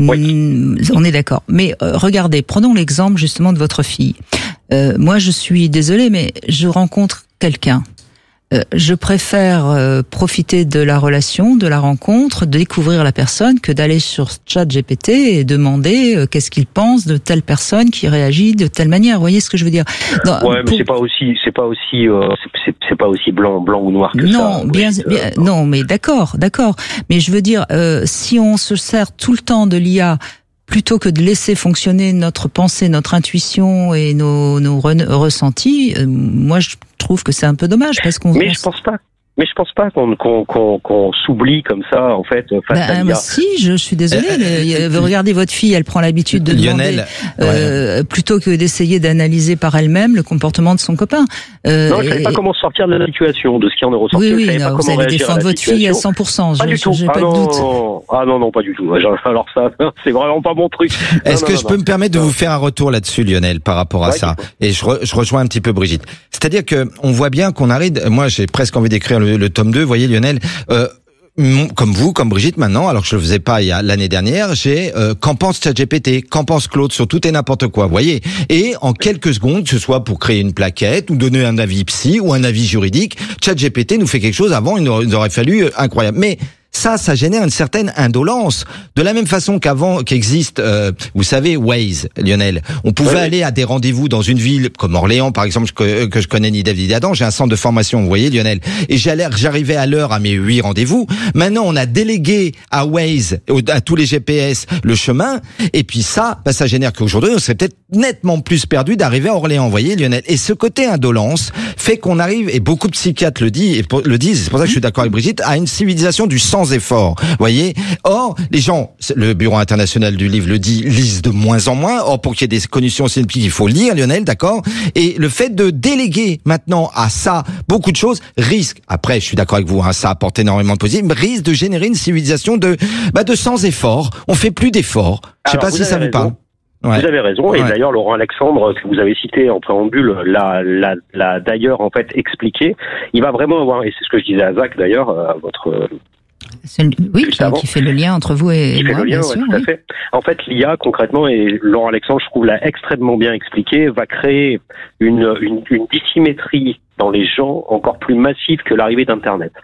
Oui. On est d'accord. Mais euh, regardez, prenons l'exemple justement de votre fille. Euh, moi, je suis désolée, mais je rencontre quelqu'un. Euh, je préfère euh, profiter de la relation, de la rencontre, de découvrir la personne que d'aller sur ChatGPT et demander euh, qu'est-ce qu'il pense de telle personne qui réagit de telle manière. Vous voyez ce que je veux dire? Dans, ouais, mais pour... c'est pas aussi, c'est pas aussi, euh, c'est, c'est pas aussi blanc, blanc ou noir que non, ça. Bien, oui, bien, euh, non, mais d'accord, d'accord. Mais je veux dire, euh, si on se sert tout le temps de l'I A plutôt que de laisser fonctionner notre pensée, notre intuition et nos, nos re- ressentis, euh, moi je trouve que c'est un peu dommage parce qu'on. Mais on... je pense pas. Mais je pense pas qu'on qu'on qu'on, qu'on s'oublie comme ça en fait face bah, à l'I A. Si, je suis désolée. Euh, mais, regardez votre fille, elle prend l'habitude de Lionel, demander euh, ouais. plutôt que d'essayer d'analyser par elle-même le comportement de son copain. Euh, non, je savais et... pas comment sortir de la situation, de ce qui en est ressorti. Oui, oui, je savais non, pas vous comment allez réagir défendre à la votre situation. fille à cent pour cent. Pas je, du tout. J'ai ah pas non, de doute. non, ah non, non, pas du tout. Alors ça, c'est vraiment pas mon truc. Est-ce non, que non, je non, peux non. me permettre de vous faire un retour là-dessus, Lionel, par rapport à ouais, ça? Et je, re, je rejoins un petit peu Brigitte. C'est-à-dire que on voit bien qu'on arrive. Moi, j'ai presque envie d'écrire le, le tome deux. Vous voyez, Lionel. Euh, comme vous, comme Brigitte maintenant, alors que je le faisais pas il y a l'année dernière, j'ai euh, qu'en pense ChatGPT, qu'en pense Claude sur tout et n'importe quoi, vous voyez. Et en quelques secondes, que ce soit pour créer une plaquette ou donner un avis psy ou un avis juridique, ChatGPT nous fait quelque chose. Avant, il nous aurait fallu euh, incroyable. Mais ça, ça génère une certaine indolence. De la même façon qu'avant, qu'existe, euh, vous savez, Waze, Lionel. On pouvait ouais, aller à des rendez-vous dans une ville comme Orléans, par exemple, que, que je connais ni David ni Adam. J'ai un centre de formation, vous voyez, Lionel. Et j'allais, j'arrivais à l'heure à mes huit rendez-vous. Maintenant, on a délégué à Waze, à tous les G P S, le chemin. Et puis ça, bah, ça génère qu'aujourd'hui, on serait peut-être nettement plus perdu d'arriver à Orléans, vous voyez, Lionel. Et ce côté indolence fait qu'on arrive, et beaucoup de psychiatres le disent, et le disent, c'est pour ça que je suis d'accord avec Brigitte, à une civilisation du sans effort, voyez. Or, les gens, le Bureau international du livre le dit, lisent de moins en moins. Or, pour qu'il y ait des conditions scientifiques, il faut lire, Lionel, d'accord. Et le fait de déléguer maintenant à ça beaucoup de choses risque, après, je suis d'accord avec vous, hein, ça apporte énormément de positif, mais risque de générer une civilisation de, bah, de sans effort. On fait plus d'efforts. Je sais pas si ça vous parle. Ouais. Vous avez raison, et ouais. D'ailleurs Laurent Alexandre, que vous avez cité en préambule, l'a, l'a, l'a d'ailleurs en fait expliqué. Il va vraiment avoir, et c'est ce que je disais à Zach d'ailleurs, à votre... C'est, oui, qui, qui fait le lien entre vous et qui moi, fait le lien, bien ouais, sûr. Tout Oui. à fait. En fait, l'I A concrètement, et Laurent Alexandre, je trouve l'a extrêmement bien expliqué, va créer une, une, une dissymétrie dans les gens encore plus massive que l'arrivée d'Internet.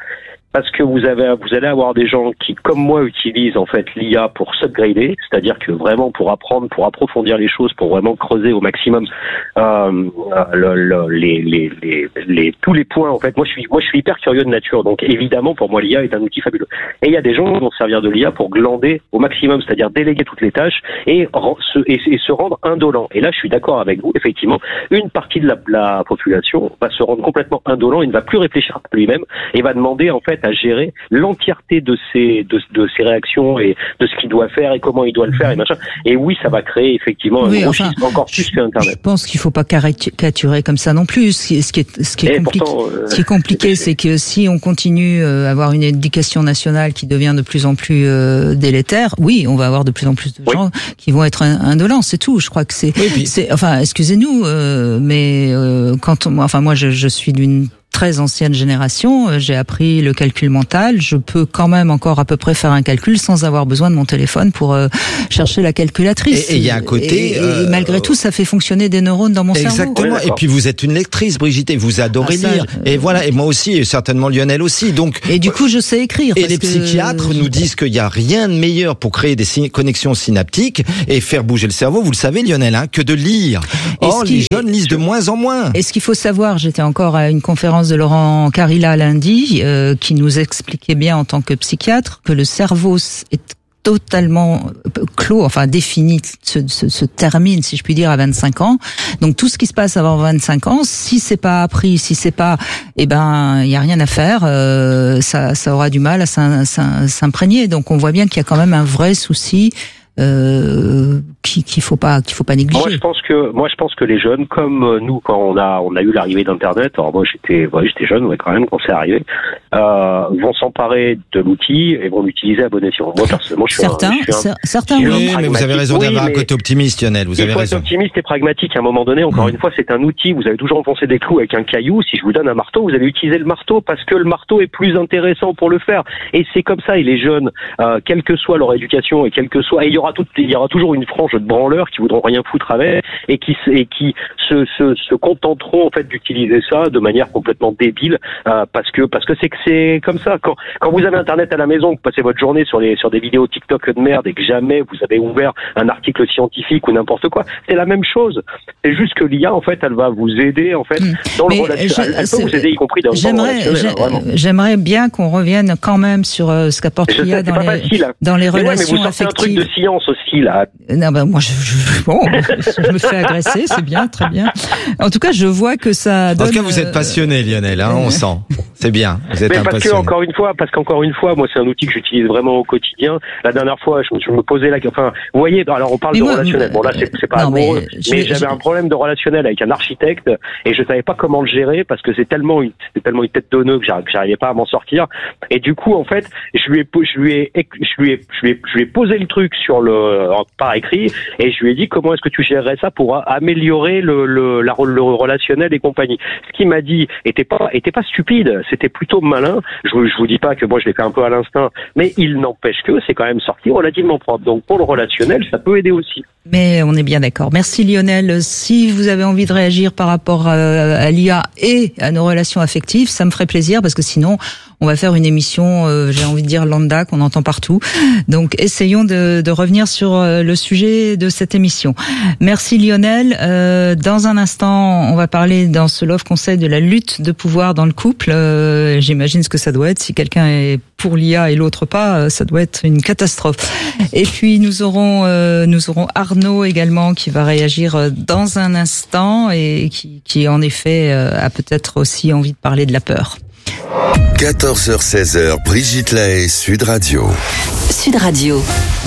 parce que vous avez, vous allez avoir des gens qui, comme moi, utilisent en fait l'I A pour s'upgrader, c'est-à-dire que vraiment pour apprendre, pour approfondir les choses, pour vraiment creuser au maximum euh, le, le, les, les, les, les, tous les points. En fait, moi je suis, moi je suis hyper curieux de nature, donc évidemment pour moi l'I A est un outil fabuleux. Et il y a des gens qui vont servir de l'I A pour glander au maximum, c'est-à-dire déléguer toutes les tâches et, se, et, et se rendre indolent. Et là, je suis d'accord avec vous. Effectivement, une partie de la, la population va se rendre complètement indolent et ne va plus réfléchir à lui-même et va demander en fait à gérer l'entièreté de ses de, de ses réactions et de ce qu'il doit faire et comment il doit le faire et machin. Et oui, ça va créer effectivement oui, un gros enfin, schisme encore plus que Internet. Je pense qu'il faut pas caricaturer comme ça non plus. Ce qui est, ce qui est, ce qui est, compliqué, pourtant, euh, ce qui est compliqué, c'est que si on continue à avoir une éducation nationale qui devient de plus en plus euh, délétère, oui, on va avoir de plus en plus de oui. gens qui vont être indolents. C'est tout. Je crois que c'est, oui, puis... c'est enfin, excusez-nous, euh, mais euh, quand on, enfin, moi, je, je suis d'une très ancienne génération, j'ai appris le calcul mental, je peux quand même encore à peu près faire un calcul sans avoir besoin de mon téléphone pour euh, chercher la calculatrice. Et il y a un côté... Et, euh, et malgré tout, ça fait fonctionner des neurones dans mon exactement. cerveau. Exactement, et puis vous êtes une lectrice, Brigitte, et vous adorez ah, ça, lire. Je... Et voilà, et moi aussi, et certainement Lionel aussi. Donc, et du coup, je sais écrire. Et parce les que... psychiatres nous disent qu'il n'y a rien de meilleur pour créer des sy- connexions synaptiques et faire bouger le cerveau, vous le savez Lionel, hein, que de lire. Or, les jeunes lisent de moins en moins. Et ce qu'il faut savoir, j'étais encore à une conférence de Laurent Carilla lundi, euh, qui nous expliquait bien en tant que psychiatre que le cerveau est totalement clos, enfin défini, se, se, se termine, si je puis dire, à vingt-cinq ans. Donc tout ce qui se passe avant vingt-cinq ans, si c'est pas appris, si c'est pas, eh ben, il y a rien à faire. Euh, ça, ça aura du mal à s'imprégner. Donc on voit bien qu'il y a quand même un vrai souci. Euh, qu'il qu'il faut pas qu'il faut pas négliger. Moi je pense que moi je pense que les jeunes comme nous quand on a on a eu l'arrivée d'internet, alors moi j'étais ouais, j'étais jeune ouais, quand même quand c'est arrivé, euh, vont s'emparer de l'outil et vont l'utiliser à bon escient. Moi personnellement je suis certains un, je suis un, certains oui, mais vous avez raison d'avoir oui, un côté optimiste Lionel, vous avez raison. Il faut être optimiste et pragmatique à un moment donné. Encore mmh. une fois, c'est un outil. Vous avez toujours enfoncé des clous avec un caillou. Si je vous donne un marteau, vous allez utiliser le marteau parce que le marteau est plus intéressant pour le faire. Et c'est comme ça. Et les jeunes, euh, quelle que soit leur éducation et quelle que soit, et il y aura tout il y aura toujours une frange de branleurs qui voudront rien foutre avec et qui et qui se se, se contenteront en fait d'utiliser ça de manière complètement débile euh, parce que parce que c'est que c'est comme ça quand quand vous avez internet à la maison, vous passez votre journée sur les sur des vidéos TikTok de merde et que jamais vous avez ouvert un article scientifique ou n'importe quoi, c'est la même chose. C'est juste que l'I A en fait elle va vous aider en fait dans Mais le relationnel. Elle peut vous aider y compris dans le relationnel. Hein, j'aimerais bien qu'on revienne quand même sur euh, ce qu'apporte l'I A dans les facile, hein. dans les mais relations ouais, mais vous affectives. Un truc de science aussi. Là. Non, ben moi, je, je, bon, je me fais agresser, c'est bien, très bien. En tout cas, je vois que ça donne... En tout cas, vous êtes passionné, Lionel, hein, on sent. C'est bien, vous êtes mais un parce passionné. Que, encore une fois, parce qu'encore une fois, moi, c'est un outil que j'utilise vraiment au quotidien. La dernière fois, je, je me posais la... Enfin, vous voyez, alors on parle mais de moi, relationnel. Bon, là, c'est, c'est pas non, amoureux, mais, je, mais j'avais je... un problème de relationnel avec un architecte et je savais pas comment le gérer parce que c'est tellement une, c'était tellement une tête de nœud que j'arrivais pas à m'en sortir. Et du coup, en fait, je lui ai, je lui ai, je lui ai, je lui ai, je lui ai posé le truc sur le, par écrit. Et je lui ai dit comment est-ce que tu gérerais ça pour améliorer le, le, la, le relationnel et compagnie. Ce qu'il m'a dit était pas était pas stupide, c'était plutôt malin. Je, je vous dis pas que moi je l'ai fait un peu à l'instinct, mais il n'empêche que c'est quand même sorti relativement propre. Donc pour le relationnel, ça peut aider aussi. Mais on est bien d'accord. Merci Lionel. Si vous avez envie de réagir par rapport à, à l'I A et à nos relations affectives, ça me ferait plaisir parce que sinon on va faire une émission, euh, j'ai envie de dire lambda, qu'on entend partout. Donc essayons de, de revenir sur le sujet de cette émission. Merci Lionel. Euh, dans un instant, on va parler dans ce Love Conseil de la lutte de pouvoir dans le couple. Euh, j'imagine ce que ça doit être. Si quelqu'un est pour l'I A et l'autre pas, ça doit être une catastrophe. Et puis nous aurons euh, nous aurons Arnaud également qui va réagir dans un instant et qui, qui en effet a peut-être aussi envie de parler de la peur. quatorze heures seize heures, Brigitte Lahaie, Sud Radio. Sud Radio.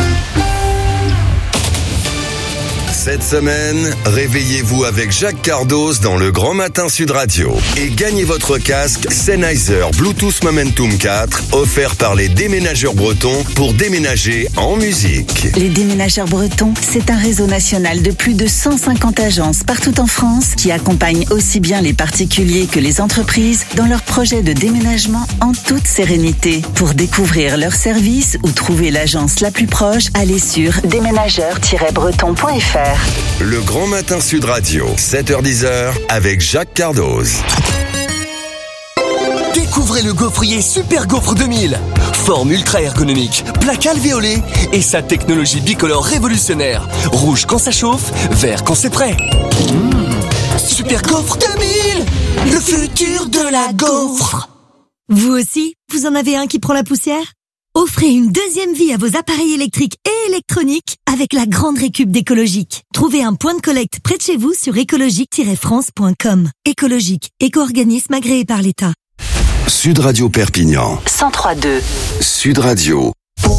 Cette semaine, réveillez-vous avec Jacques Cardos dans le Grand Matin Sud Radio et gagnez votre casque Sennheiser Bluetooth Momentum quatre offert par les déménageurs bretons pour déménager en musique. Les déménageurs bretons, c'est un réseau national de plus de cent cinquante agences partout en France qui accompagnent aussi bien les particuliers que les entreprises dans leurs projets de déménagement en toute sérénité. Pour découvrir leurs services ou trouver l'agence la plus proche, allez sur déménageurs tiret breton point f r. Le Grand Matin Sud Radio, sept heures dix avec Jacques Cardos. Découvrez le gaufrier Super Gaufre deux mille. Forme ultra ergonomique, plaque alvéolée et sa technologie bicolore révolutionnaire. Rouge quand ça chauffe, vert quand c'est prêt. Mmh. Super Gaufre deux mille, le futur de la gaufre. Vous aussi, vous en avez un qui prend la poussière ? Offrez une deuxième vie à vos appareils électriques et électroniques avec la grande récup d'Écologique. Trouvez un point de collecte près de chez vous sur écologique tiret france point com. Écologique, éco-organisme agréé par l'État. Sud Radio Perpignan. cent trois virgule deux. Sud Radio.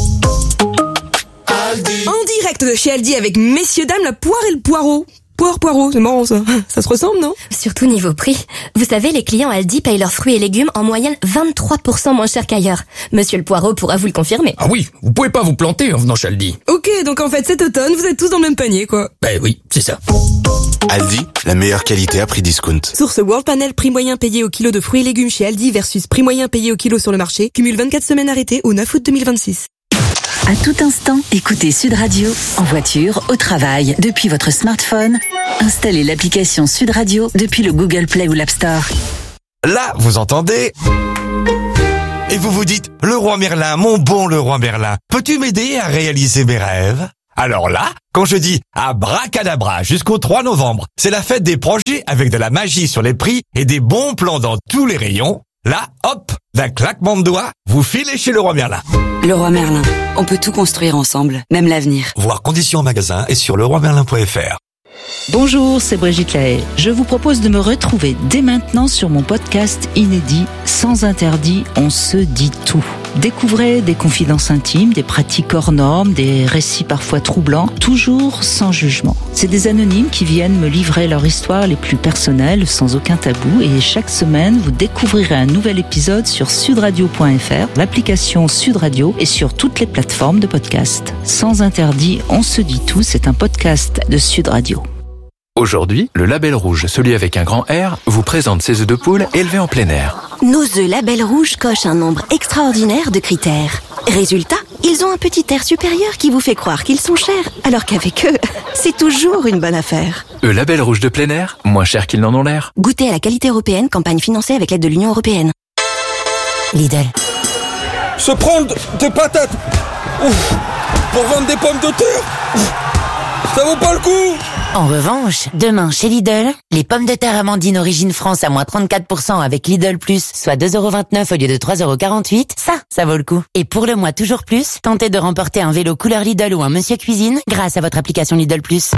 En direct de chez Aldi avec messieurs dames la poire et le poireau. Poire, poireau, c'est marrant ça. Ça se ressemble, non? Surtout niveau prix. Vous savez, les clients Aldi payent leurs fruits et légumes en moyenne vingt-trois pour cent moins cher qu'ailleurs. Monsieur le poireau pourra vous le confirmer. Ah oui, vous pouvez pas vous planter en venant chez Aldi. Ok, donc en fait cet automne, vous êtes tous dans le même panier, quoi. Ben oui, c'est ça. Aldi, la meilleure qualité à prix discount. Source World Panel, prix moyen payé au kilo de fruits et légumes chez Aldi versus prix moyen payé au kilo sur le marché. Cumule vingt-quatre semaines arrêtées au neuf août deux mille vingt-six. À tout instant, écoutez Sud Radio, en voiture, au travail, depuis votre smartphone. Installez l'application Sud Radio depuis le Google Play ou l'App Store. Là, vous entendez ? Et vous vous dites, le roi Merlin, mon bon le roi Merlin, peux-tu m'aider à réaliser mes rêves ? Alors là, quand je dis abracadabra jusqu'au trois novembre, c'est la fête des projets avec de la magie sur les prix et des bons plans dans tous les rayons. Là, hop, d'un claquement de doigts, vous filez chez le roi Merlin. Le roi Merlin, on peut tout construire ensemble, même l'avenir. Voir conditions en magasin et sur leroy merlin point f r. Bonjour, c'est Brigitte Lahaye. Je vous propose de me retrouver dès maintenant sur mon podcast inédit Sans interdit, on se dit tout. Découvrez des confidences intimes, des pratiques hors normes, des récits parfois troublants, toujours sans jugement. C'est des anonymes qui viennent me livrer leur histoire les plus personnelles, sans aucun tabou, et chaque semaine, vous découvrirez un nouvel épisode sur sudradio point f r, l'application Sud Radio et sur toutes les plateformes de podcast. Sans interdit, on se dit tout, c'est un podcast de Sud Radio. Aujourd'hui, le Label Rouge, celui avec un grand R, vous présente ses œufs de poule élevés en plein air. Nos œufs Label Rouge cochent un nombre extraordinaire de critères. Résultat, ils ont un petit air supérieur qui vous fait croire qu'ils sont chers, alors qu'avec eux, c'est toujours une bonne affaire. Œufs Label Rouge de plein air, moins cher qu'ils n'en ont l'air. Goûtez à la qualité européenne, campagne financée avec l'aide de l'Union européenne. Lidl. Se prendre des patates ouf, pour vendre des pommes de terre ouf, ça vaut pas le coup. En revanche, demain chez Lidl, les pommes de terre Amandine Origine France à moins trente-quatre pour cent avec Lidl Plus, soit deux euros vingt-neuf au lieu de trois euros quarante-huit, ça, ça vaut le coup. Et pour le mois toujours plus, tentez de remporter un vélo couleur Lidl ou un Monsieur Cuisine grâce à votre application Lidl Plus.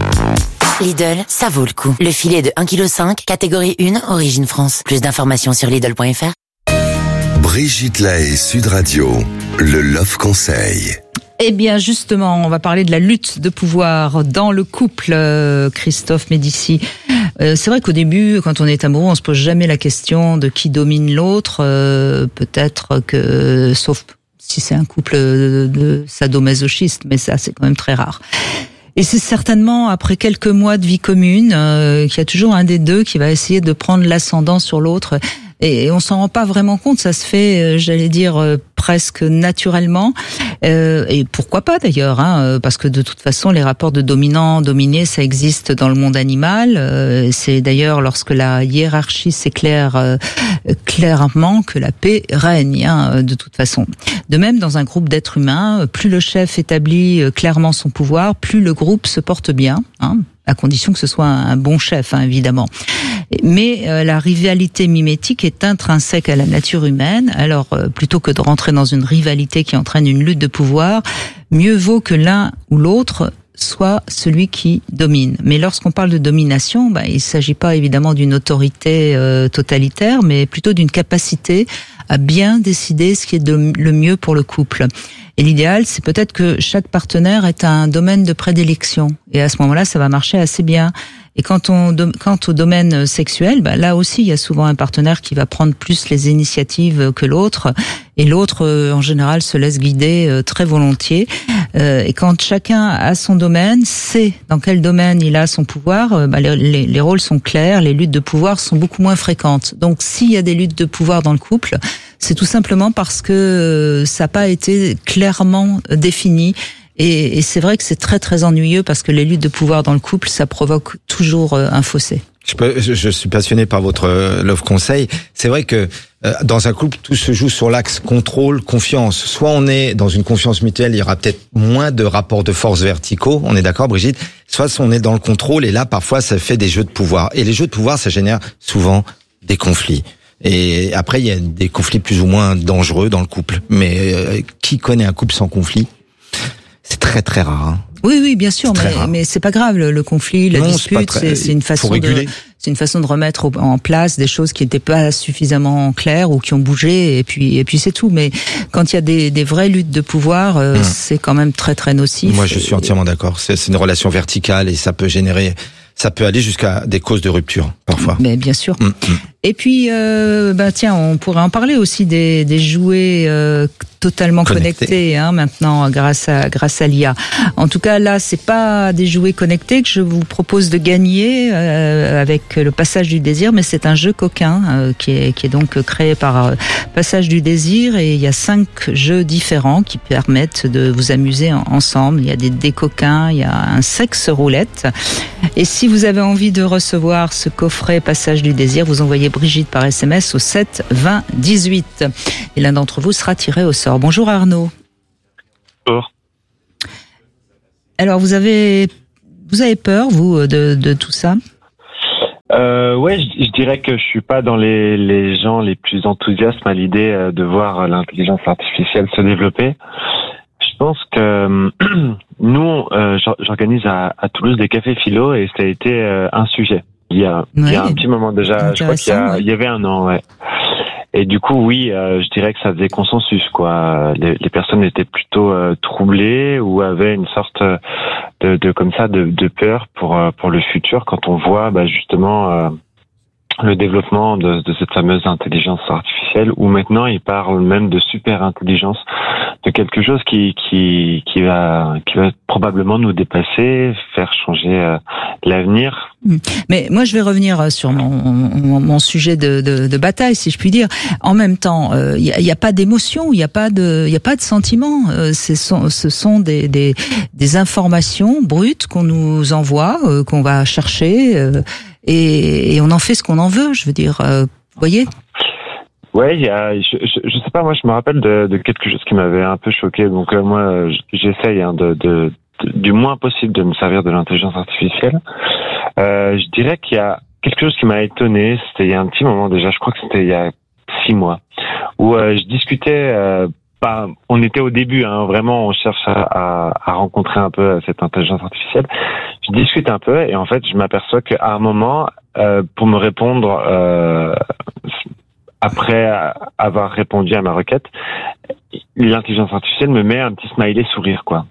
Lidl, ça vaut le coup. Le filet de un virgule cinq kilos, catégorie un, Origine France. Plus d'informations sur Lidl point f r. Brigitte Lahaye, Sud Radio, le Love Conseil. Eh bien, justement, on va parler de la lutte de pouvoir dans le couple, euh, Christophe Médici. Euh, c'est vrai qu'au début, quand on est amoureux, on se pose jamais la question de qui domine l'autre. Euh, peut-être que, sauf si c'est un couple de, de sadomasochistes, mais ça, c'est quand même très rare. Et c'est certainement après quelques mois de vie commune euh, qu'il y a toujours un des deux qui va essayer de prendre l'ascendant sur l'autre. Et on s'en rend pas vraiment compte, ça se fait, j'allais dire, presque naturellement. Euh, et pourquoi pas d'ailleurs, hein, parce que de toute façon, les rapports de dominant-dominé, ça existe dans le monde animal. Euh, c'est d'ailleurs lorsque la hiérarchie s'éclaire euh, clairement que la paix règne, hein, de toute façon. De même, dans un groupe d'êtres humains, plus le chef établit clairement son pouvoir, plus le groupe se porte bien, hein, à condition que ce soit un bon chef, hein, évidemment. Mais euh, la rivalité mimétique est intrinsèque à la nature humaine. Alors, euh, plutôt que de rentrer dans une rivalité qui entraîne une lutte de pouvoir, mieux vaut que l'un ou l'autre soit celui qui domine. Mais lorsqu'on parle de domination, bah, il ne s'agit pas évidemment d'une autorité euh, totalitaire, mais plutôt d'une capacité à bien décider ce qui est de, le mieux pour le couple. Et l'idéal, c'est peut-être que chaque partenaire ait un domaine de prédilection. Et à ce moment-là, ça va marcher assez bien. Et quand on, quant au domaine sexuel, bah là aussi, il y a souvent un partenaire qui va prendre plus les initiatives que l'autre. Et l'autre, en général, se laisse guider très volontiers. Et quand chacun a son domaine, sait dans quel domaine il a son pouvoir, bah les, les, les rôles sont clairs, les luttes de pouvoir sont beaucoup moins fréquentes. Donc, s'il y a des luttes de pouvoir dans le couple, c'est tout simplement parce que ça n'a pas été clairement défini Et, et c'est vrai que c'est très très ennuyeux parce que les luttes de pouvoir dans le couple, ça provoque toujours euh, un fossé. Je, peux, je, je suis passionné par votre euh, love conseil. C'est vrai que euh, dans un couple, tout se joue sur l'axe contrôle, confiance. Soit on est dans une confiance mutuelle, il y aura peut-être moins de rapports de force verticaux, on est d'accord Brigitte? Soit on est dans le contrôle et là parfois ça fait des jeux de pouvoir. Et les jeux de pouvoir, ça génère souvent des conflits. Et après il y a des conflits plus ou moins dangereux dans le couple. Mais euh, qui connaît un couple sans conflit? C'est très très rare. Hein. Oui, oui, bien sûr, mais, mais c'est pas grave. Le, le conflit, la non, dispute, c'est, très... c'est une façon de, c'est une façon de remettre en place des choses qui n'étaient pas suffisamment claires ou qui ont bougé, et puis, et puis c'est tout. Mais quand il y a des, des vraies luttes de pouvoir, euh, mmh. c'est quand même très très nocif. Moi, je suis entièrement d'accord. C'est, c'est une relation verticale et ça peut générer, ça peut aller jusqu'à des causes de rupture parfois. Mais bien sûr. Mmh, mmh. Et puis, euh, bah tiens, on pourrait en parler aussi des, des jouets euh, totalement Connecté. connectés hein, maintenant grâce à grâce à l'I A. En tout cas, là, c'est pas des jouets connectés que je vous propose de gagner euh, avec le Passage du Désir, mais c'est un jeu coquin euh, qui est qui est donc créé par euh, Passage du Désir, et il y a cinq jeux différents qui permettent de vous amuser en, ensemble. Il y a des dés coquins, il y a un sexe roulette. Et si vous avez envie de recevoir ce coffret Passage du Désir, vous envoyez Brigitte par S M S au sept vingt dix-huit. Et l'un d'entre vous sera tiré au sort. Bonjour Arnaud. Bonjour. Alors vous avez vous avez peur vous de, de tout ça? Euh, ouais, je, je dirais que je suis pas dans les, les gens les plus enthousiastes à l'idée de voir l'intelligence artificielle se développer. Je pense que nous, euh, j'organise à, à Toulouse des cafés philo et ça a été euh, un sujet. Il y a, ouais, il y a un petit moment déjà, je crois qu'il y, a, ouais. il y avait un an, ouais. Et du coup, oui, euh, je dirais que ça faisait consensus, quoi. Les, les personnes étaient plutôt euh, troublées ou avaient une sorte de, de comme ça, de, de peur pour pour le futur quand on voit, bah, justement, euh, le développement de, de cette fameuse intelligence artificielle, où maintenant ils parlent même de super intelligence, de quelque chose qui qui qui va qui va probablement nous dépasser, faire changer euh, l'avenir. Mais moi, je vais revenir sur mon, mon, mon sujet de, de, de bataille, si je puis dire. En même temps, il euh, y, a, y a pas d'émotion, il y a pas de, il y a pas de sentiment. Euh, ce sont, ce sont des, des, des informations brutes qu'on nous envoie, euh, qu'on va chercher, euh, et, et on en fait ce qu'on en veut. Je veux dire, euh, vous voyez. Ouais, il y a, je, je, je sais pas, moi, je me rappelle de, de quelque chose qui m'avait un peu choqué. Donc euh, moi, j'essaye hein, de, de, de, du moins possible de me servir de l'intelligence artificielle. Euh, je dirais qu'il y a quelque chose qui m'a étonné, c'était il y a un petit moment déjà, je crois que c'était il y a six mois, où euh, je discutais, euh, pas, on était au début, hein, vraiment on cherche à, à, à rencontrer un peu cette intelligence artificielle, je discute un peu et en fait je m'aperçois qu'à un moment, euh, pour me répondre, euh, après avoir répondu à ma requête, l'intelligence artificielle me met un petit smiley sourire, quoi.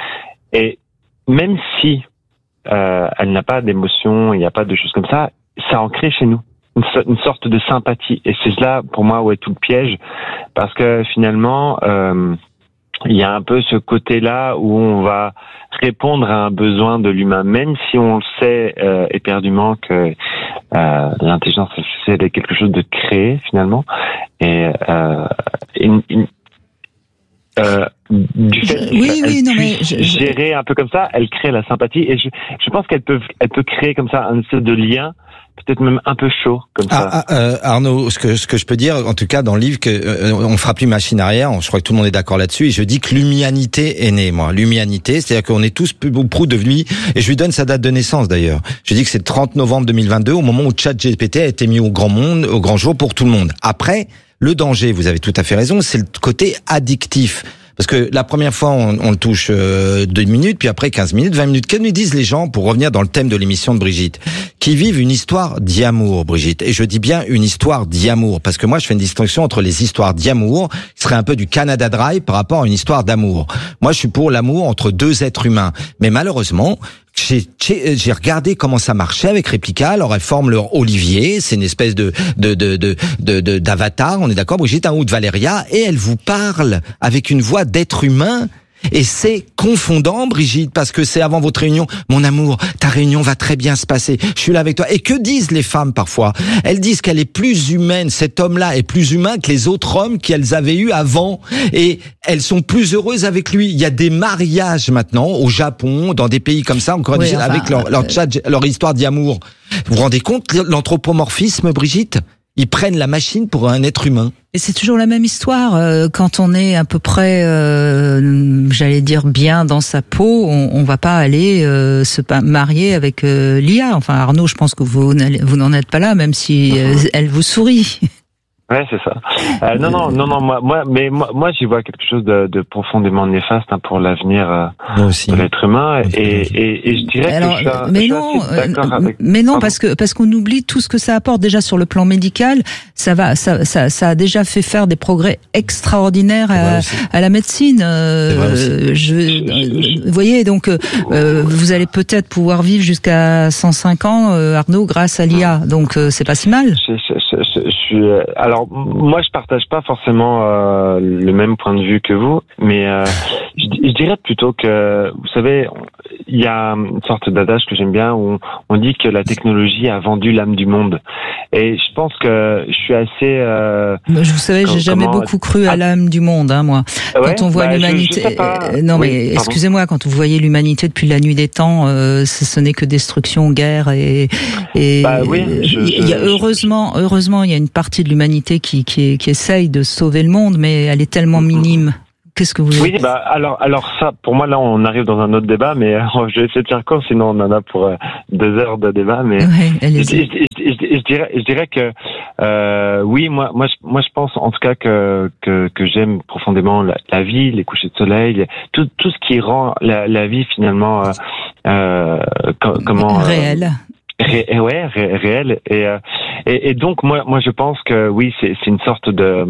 Et même si Euh, elle n'a pas d'émotion, il n'y a pas de choses comme ça, ça en crée chez nous une, so- une sorte de sympathie. Et c'est là, pour moi, où est tout le piège, parce que finalement, euh, il y a un peu ce côté-là où on va répondre à un besoin de l'humain, même si on le sait euh, éperdument que euh, l'intelligence artificielle est quelque chose de créé, finalement. Et euh, une, une Euh, du fait je, oui, oui, non, mais je, gérer un peu comme ça, elle crée la sympathie et je, je pense qu'elle peut, elle peut créer comme ça un espèce de lien, peut-être même un peu chaud comme ça. Ah, euh, Arnaud, ce que ce que je peux dire, en tout cas dans le livre, que euh, on fera plus machine arrière. Je crois que tout le monde est d'accord là-dessus. Et je dis que l'humanité est née, moi. L'humanité, c'est-à-dire qu'on est tous plus prou de lui. Et je lui donne sa date de naissance d'ailleurs. Je dis que c'est le trente novembre deux mille vingt-deux, au moment où ChatGPT a été mis au grand monde, au grand jour pour tout le monde. Après, le danger, vous avez tout à fait raison, c'est le côté addictif. Parce que la première fois, on, on le touche euh, deux minutes, puis après quinze minutes, vingt minutes. Que nous disent les gens, pour revenir dans le thème de l'émission de Brigitte, qui vivent une histoire d'amour, Brigitte. Et je dis bien une histoire d'amour, parce que moi, je fais une distinction entre les histoires d'amour, qui serait un peu du Canada Dry par rapport à une histoire d'amour. Moi, je suis pour l'amour entre deux êtres humains. Mais malheureusement, J'ai, j'ai regardé comment ça marchait avec Replica. Alors elles forment leur Olivier, c'est une espèce de de de de, de, de d'avatar, on est d'accord, Brigitte, hein, ou de Valéria, et elle vous parle avec une voix d'être humain. Et c'est confondant, Brigitte, parce que c'est avant votre réunion. Mon amour, ta réunion va très bien se passer. Je suis là avec toi. Et que disent les femmes parfois? Elles disent qu'elle est plus humaine. Cet homme-là est plus humain que les autres hommes qu'elles avaient eu avant. Et elles sont plus heureuses avec lui. Il y a des mariages maintenant au Japon, dans des pays comme ça, encore oui, enfin, avec leur, leur, chat, leur histoire d'amour. Vous vous rendez compte l'anthropomorphisme, Brigitte? Ils prennent la machine pour un être humain. Et c'est toujours la même histoire. Euh, quand on est à peu près, euh, j'allais dire, bien dans sa peau, on, on va pas aller euh, se marier avec euh, l'I A. Enfin, Arnaud, je pense que vous, vous n'en êtes pas là, même si euh, elle vous sourit. Ouais, c'est ça. Euh, non, non, non, non, moi, moi, mais moi, moi, j'y vois quelque chose de, de profondément néfaste hein, pour l'avenir euh, de l'être humain, et, et, et je dirais Alors, que je suis, mais je non, suis assez d'accord avec. Mais non, parce que parce qu'on oublie tout ce que ça apporte déjà sur le plan médical. Ça va, ça, ça, ça a déjà fait faire des progrès extraordinaires à, à la médecine. Euh, je, vous voyez, donc, euh, vous allez peut-être pouvoir vivre jusqu'à cent cinq ans, euh, Arnaud, grâce à l'I A. Donc, euh, c'est pas si mal. Je, je, je, je, je suis. Alors, moi, je partage pas forcément euh, le même point de vue que vous, mais euh, je, je dirais plutôt que, vous savez, il y a une sorte d'adage que j'aime bien où on, on dit que la technologie a vendu l'âme du monde. Et je pense que je suis assez. Euh, vous savez, j'ai jamais comment... beaucoup cru à l'âme du monde, hein, moi. Ouais, quand on voit bah, l'humanité, je, je pas... euh, non oui, mais excusez-moi, quand vous voyez l'humanité depuis la nuit des temps, euh, ce, ce n'est que destruction, guerre et. et bah oui. Je, il y a heureusement, heureusement, il y a une partie de l'humanité qui qui, qui essaye de sauver le monde, mais elle est tellement minime. Qu'est-ce que vous voulez? Oui, bah alors, alors ça, pour moi là, on arrive dans un autre débat, mais euh, je vais essayer de faire court, sinon on en a pour euh, deux heures de débat. Mais ouais, je, je, je, je, je dirais, je dirais que euh, oui, moi, moi, je, moi, je pense en tout cas que que, que j'aime profondément la, la vie, les couchers de soleil, tout tout ce qui rend la, la vie finalement euh, euh, comment réelle. Euh, Ré, ouais, ré, réel et, euh, et et donc moi moi je pense que oui c'est c'est une sorte de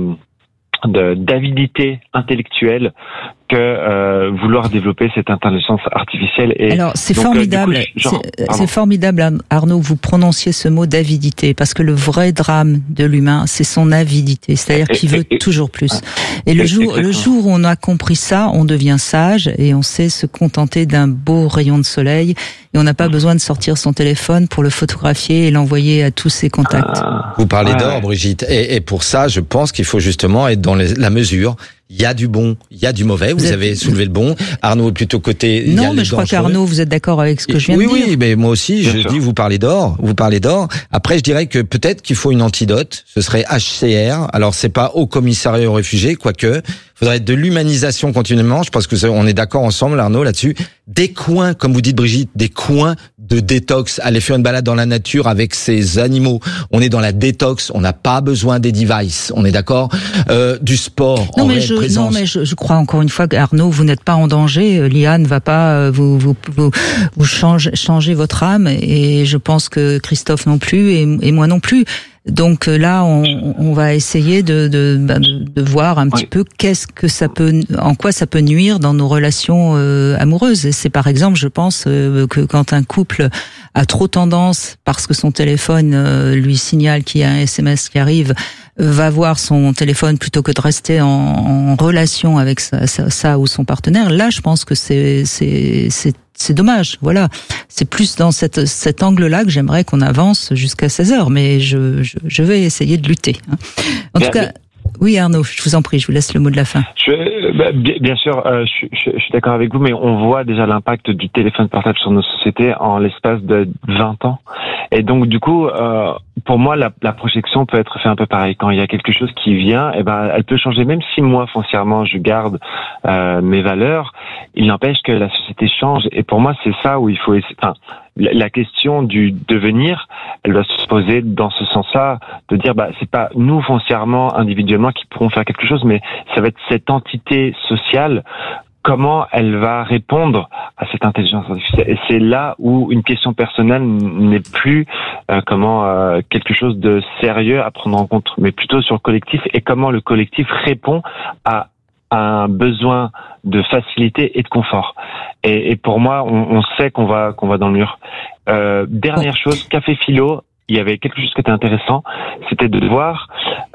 de d'avidité intellectuelle que euh, vouloir développer cette intelligence artificielle. Et alors c'est donc, formidable, euh, coup, genre, c'est, c'est formidable Arnaud que vous prononciez ce mot d'avidité, parce que le vrai drame de l'humain c'est son avidité, c'est-à-dire et, qu'il et, veut et, toujours plus. Et, et le jour exactement. le jour où on a compris ça, on devient sage et on sait se contenter d'un beau rayon de soleil et on n'a pas besoin de sortir son téléphone pour le photographier et l'envoyer à tous ses contacts. Vous parlez ah, d'or, ouais. Brigitte, et, et pour ça je pense qu'il faut justement être dans les, la mesure. Il y a du bon, il y a du mauvais. Vous, vous avez êtes... soulevé le bon. Arnaud est plutôt côté. Non, il y a mais je crois qu'Arnaud, vous êtes d'accord avec ce que je viens oui, de dire. Oui, oui, mais moi aussi, Bien je sûr. dis, vous parlez d'or, vous parlez d'or. Après, je dirais que peut-être qu'il faut une antidote. Ce serait H C R. Alors, c'est pas Haut Commissariat aux réfugiés, quoique. Faudrait de l'humanisation continuellement. Je pense que ça, on est d'accord ensemble, Arnaud, là-dessus. Des coins, comme vous dites, Brigitte, des coins de détox. Aller faire une balade dans la nature avec ces animaux. On est dans la détox. On n'a pas besoin des devices. On est d'accord. Euh, du sport. Non, en mais je, non, mais je, je crois encore une fois qu'Arnaud, vous n'êtes pas en danger. L'I A ne va pas vous vous vous, vous changer, changer votre âme. Et je pense que Christophe non plus et, et moi non plus. Donc là, on, on va essayer de, de, de, de voir un petit oui. peu qu'est-ce que ça peut, en quoi ça peut nuire dans nos relations euh, amoureuses. Et c'est par exemple, je pense, euh, que quand un couple a trop tendance, parce que son téléphone euh, lui signale qu'il y a un S M S qui arrive, euh, va voir son téléphone plutôt que de rester en, en relation avec sa, sa, sa ou son partenaire. Là, je pense que c'est c'est c'est c'est dommage, voilà. C'est plus dans cette, cet angle-là que j'aimerais qu'on avance jusqu'à seize heures, mais je, je, je vais essayer de lutter. Hein. En bien, tout cas, bien. Oui Arnaud, je vous en prie, je vous laisse le mot de la fin. Je, bah, bien, bien sûr, euh, je, je, je suis d'accord avec vous, mais on voit déjà l'impact du téléphone portable sur nos sociétés en l'espace de vingt ans. Et donc du coup, euh, pour moi, la, la projection peut être faite un peu pareil. Quand il y a quelque chose qui vient, eh ben, elle peut changer. Même si moi, foncièrement, je garde euh, mes valeurs, il n'empêche que la société change. Et pour moi, c'est ça où il faut essayer. Enfin, la, la question du devenir, elle doit se poser dans ce sens-là, de dire, bah, c'est pas nous foncièrement, individuellement, qui pourront faire quelque chose, mais ça va être cette entité sociale. Comment elle va répondre à cette intelligence artificielle. Et c'est là où une question personnelle n'est plus euh, comment euh, quelque chose de sérieux à prendre en compte, mais plutôt sur le collectif et comment le collectif répond à, à un besoin de facilité et de confort. Et, et pour moi, on, on sait qu'on va qu'on va dans le mur. Euh, dernière chose, Café Philo. Il y avait quelque chose qui était intéressant, c'était de voir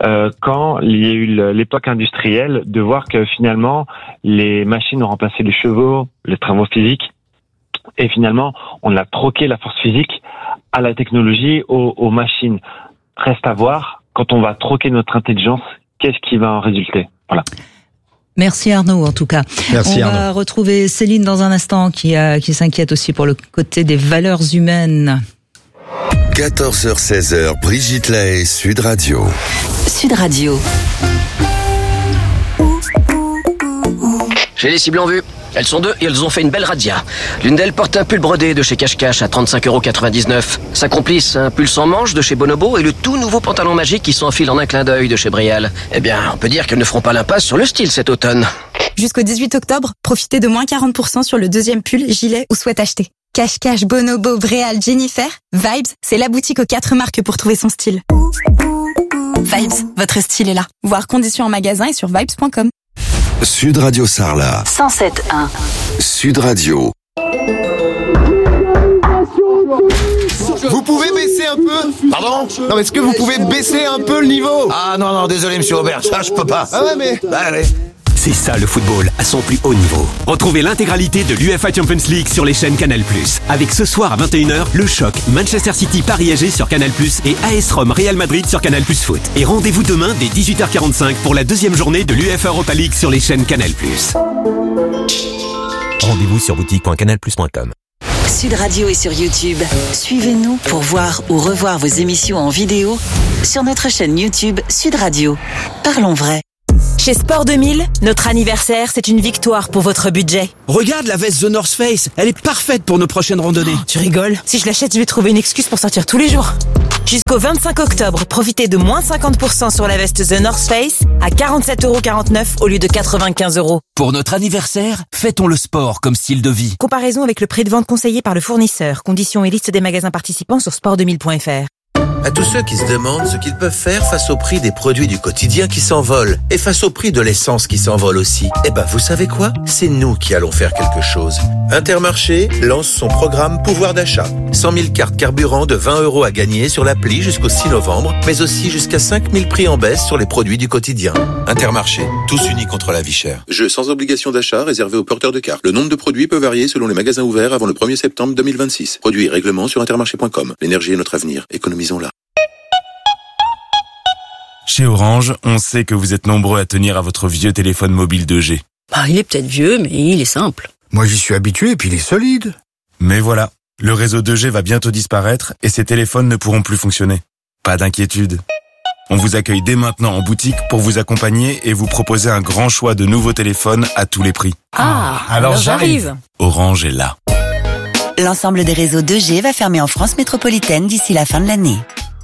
euh, quand il y a eu l'époque industrielle, de voir que finalement les machines ont remplacé les chevaux, les travaux physiques, et finalement on a troqué la force physique à la technologie, aux, aux machines. Reste à voir, quand on va troquer notre intelligence, qu'est-ce qui va en résulter. Voilà. Merci Arnaud, en tout cas. Merci On Arnaud. va retrouver Céline dans un instant qui, a, qui s'inquiète aussi pour le côté des valeurs humaines. quatorze heures seize, Brigitte Lahaie, Sud Radio. Sud Radio. J'ai les cibles en vue. Elles sont deux et elles ont fait une belle razzia. L'une d'elles porte un pull brodé de chez Cache Cache à trente-cinq euros quatre-vingt-dix-neuf. Sa complice, un pull sans manches de chez Bonobo et le tout nouveau pantalon magique qui s'enfile en un clin d'œil de chez Brial. Eh bien, on peut dire qu'elles ne feront pas l'impasse sur le style cet automne. Jusqu'au dix-huit octobre, profitez de moins quarante pour cent sur le deuxième pull, gilet ou sweat acheté. Cache Cache, Bonobo, Brial, Jennifer, Vibes, c'est la boutique aux quatre marques pour trouver son style. Vibes, votre style est là. Voir conditions en magasin et sur vibes point com. Sud Radio Sarlat. cent sept un. Sud Radio. Vous pouvez baisser un peu? Pardon? Non, est-ce que vous pouvez baisser un peu le niveau? Ah non, non, désolé monsieur Aubert, ça je peux pas. Ah ouais, mais... Bah, allez. C'est ça le football à son plus haut niveau. Retrouvez l'intégralité de l'U E F A Champions League sur les chaînes Canal plus. Avec ce soir à vingt et une heures, le choc Manchester City Paris A G sur Canal plus et A S Rome Real Madrid sur Canal plus Foot. Et rendez-vous demain dès dix-huit heures quarante-cinq pour la deuxième journée de l'U E F A Europa League sur les chaînes Canal plus. Rendez-vous sur boutique point canal plus point com. Sud Radio est sur YouTube. Suivez-nous pour voir ou revoir vos émissions en vidéo sur notre chaîne YouTube Sud Radio. Parlons vrai. Chez Sport deux mille, notre anniversaire, c'est une victoire pour votre budget. Regarde la veste The North Face, elle est parfaite pour nos prochaines randonnées. Oh, tu rigoles? Si je l'achète, je vais trouver une excuse pour sortir tous les jours. Jusqu'au vingt-cinq octobre, profitez de moins cinquante pour cent sur la veste The North Face à quarante-sept euros quarante-neuf au lieu de quatre-vingt-quinze euros. Pour notre anniversaire, fêtons le sport comme style de vie. Comparaison avec le prix de vente conseillé par le fournisseur. Conditions et liste des magasins participants sur sport deux mille point f r. À tous ceux qui se demandent ce qu'ils peuvent faire face au prix des produits du quotidien qui s'envolent et face au prix de l'essence qui s'envole aussi, eh ben vous savez quoi? C'est nous qui allons faire quelque chose. Intermarché lance son programme pouvoir d'achat. cent mille cartes carburant de vingt euros à gagner sur l'appli jusqu'au six novembre, mais aussi jusqu'à cinq mille prix en baisse sur les produits du quotidien. Intermarché, tous unis contre la vie chère. Jeu sans obligation d'achat réservé aux porteurs de cartes. Le nombre de produits peut varier selon les magasins ouverts avant le premier septembre deux mille vingt-six. Produits et règlements sur intermarché point com. L'énergie est notre avenir. Économisons-la. Chez Orange, on sait que vous êtes nombreux à tenir à votre vieux téléphone mobile deux G. Bah, il est peut-être vieux, mais il est simple. Moi, j'y suis habitué et puis il est solide. Mais voilà, le réseau deux G va bientôt disparaître et ces téléphones ne pourront plus fonctionner. Pas d'inquiétude. On vous accueille dès maintenant en boutique pour vous accompagner et vous proposer un grand choix de nouveaux téléphones à tous les prix. Ah, alors, alors j'arrive. Orange est là. L'ensemble des réseaux deux G va fermer en France métropolitaine d'ici la fin de l'année.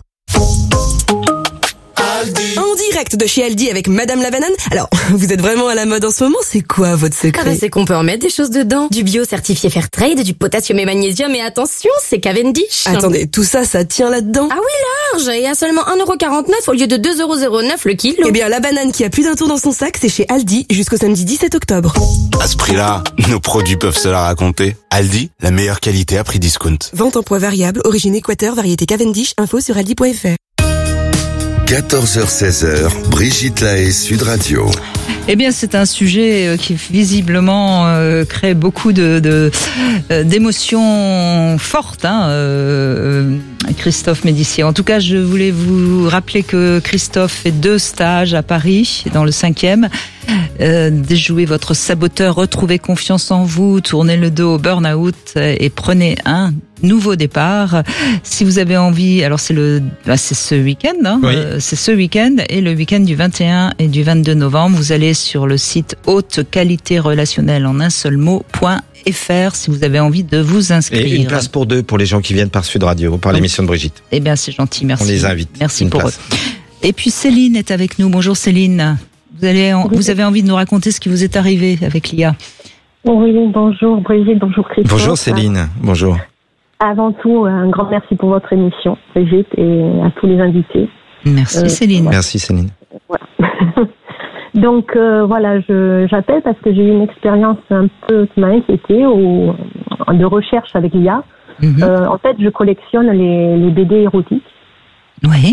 En direct de chez Aldi avec Madame la Banane. Alors, vous êtes vraiment à la mode en ce moment, c'est quoi votre secret? Ah bah c'est qu'on peut en mettre des choses dedans. Du bio certifié Fairtrade, du potassium et magnésium, et attention, c'est Cavendish. Attendez, tout ça, ça tient là-dedans? Ah oui, large, et à seulement un euro quarante-neuf au lieu de deux euros zéro neuf le kilo. Eh bien, la banane qui a plus d'un tour dans son sac, c'est chez Aldi jusqu'au samedi dix-sept octobre. À ce prix-là, nos produits peuvent se la raconter. Aldi, la meilleure qualité à prix discount. Vente en poids variable, origine Équateur, variété Cavendish, info sur aldi point f r. quatorze heures seize, Brigitte Lahaie, Sud Radio. Eh bien, c'est un sujet qui visiblement euh, crée beaucoup de, de euh, d'émotions fortes, hein, euh, Christophe Médissier. En tout cas, je voulais vous rappeler que Christophe fait deux stages à Paris, dans le cinquième. Euh, déjouez votre saboteur, retrouvez confiance en vous, tournez le dos au burn-out et prenez un nouveau départ. Si vous avez envie, alors c'est le, bah c'est ce week-end, hein, oui. euh, c'est ce week-end et le week-end du vingt et un et du vingt-deux novembre. Vous allez sur le site haute qualité relationnelle en un seul mot point f r si vous avez envie de vous inscrire. Et une place pour deux pour les gens qui viennent par Sud Radio, par l'émission de Brigitte. Eh bien, c'est gentil, merci. On les invite. Merci une pour place. eux. Et puis Céline est avec nous. Bonjour Céline. Vous allez, vous avez envie de nous raconter ce qui vous est arrivé avec l'I A? Oui, bonjour Brigitte, bonjour Christophe. Bonjour Céline, bonjour. Avant tout, un grand merci pour votre émission, Brigitte, et à tous les invités. Merci euh, Céline. Voilà. Merci Céline. Voilà. Donc euh, voilà, je, j'appelle parce que j'ai eu une expérience un peu qui m'a inquiétée au, de recherche avec l'I A. Mm-hmm. Euh, en fait, je collectionne les, les B D érotiques. Oui.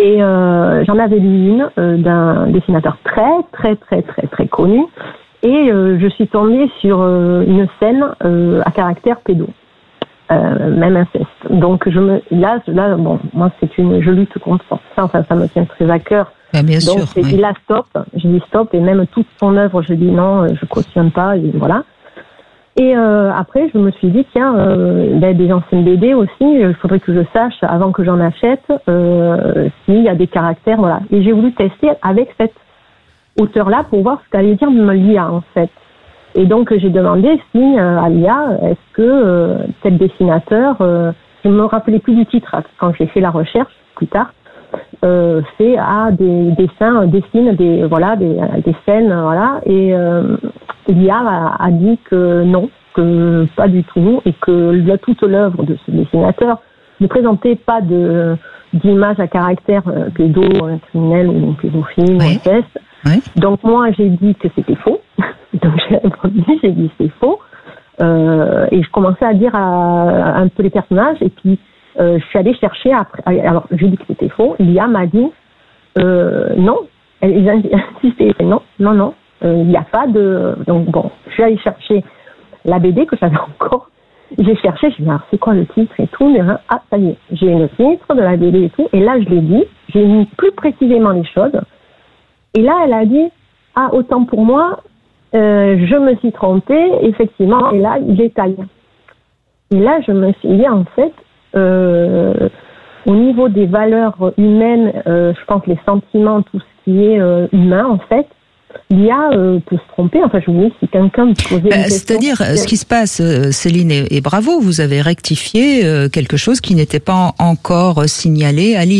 Et euh, j'en avais lu une euh, d'un dessinateur très, très, très, très, très connu. Et euh, je suis tombée sur euh, une scène euh, à caractère pédo, euh, même inceste. Donc je me, là, là, bon, moi c'est une, je lutte contre ça. Enfin, ça me tient très à cœur. Ben, bien Donc sûr, j'ai oui. dit là stop, j'ai dit stop, et même toute son œuvre, je dis non, je cautionne pas, et voilà. Et euh, après, je me suis dit tiens, euh, ben, des anciennes B D aussi, il faudrait que je sache avant que j'en achète euh, s'il y a des caractères, voilà. Et j'ai voulu tester avec cette auteur-là pour voir ce qu'allait dire l'I A en fait. Et donc j'ai demandé si euh, à l'I A, est-ce que euh, tel dessinateur, euh, je ne me rappelais plus du titre quand j'ai fait la recherche plus tard, euh, fait à des dessins, dessine des voilà des, des scènes, voilà. Et euh, l'I A a, a dit que non, que pas du tout, et que toute l'œuvre de ce dessinateur ne présentait pas de d'image à caractère euh, pédo, euh, criminel ou pédophile, Oui. ou inceste. Oui. Donc moi j'ai dit que c'était faux. Donc j'ai répondu, j'ai dit c'est faux. Euh, et je commençais à dire à, à un peu les personnages, et puis euh, je suis allée chercher après. Alors j'ai dit que c'était faux. L'I A m'a dit euh, non. Elle, ils insistaient, non, non, non. Euh, il n'y a pas de. Donc bon, je suis allée chercher la B D que j'avais encore. J'ai cherché, je me suis dit, alors, c'est quoi le titre et tout, mais ah, ça y est, j'ai le titre de la B D et tout, et là, je l'ai dit, j'ai mis plus précisément les choses, et là, elle a dit, ah, autant pour moi, euh, je me suis trompée, effectivement, et là, il détaille. Et là, je me suis dit, en fait, euh, au niveau des valeurs humaines, euh, je pense les sentiments, tout ce qui est euh, humain, en fait, l'I A euh, peut se tromper. Enfin, je vous dis, si quelqu'un me posait Bah, une question... c'est-à-dire, ce qui se passe, euh, Céline, et, et bravo, vous avez rectifié euh, quelque chose qui n'était pas en- encore signalé à l'I A.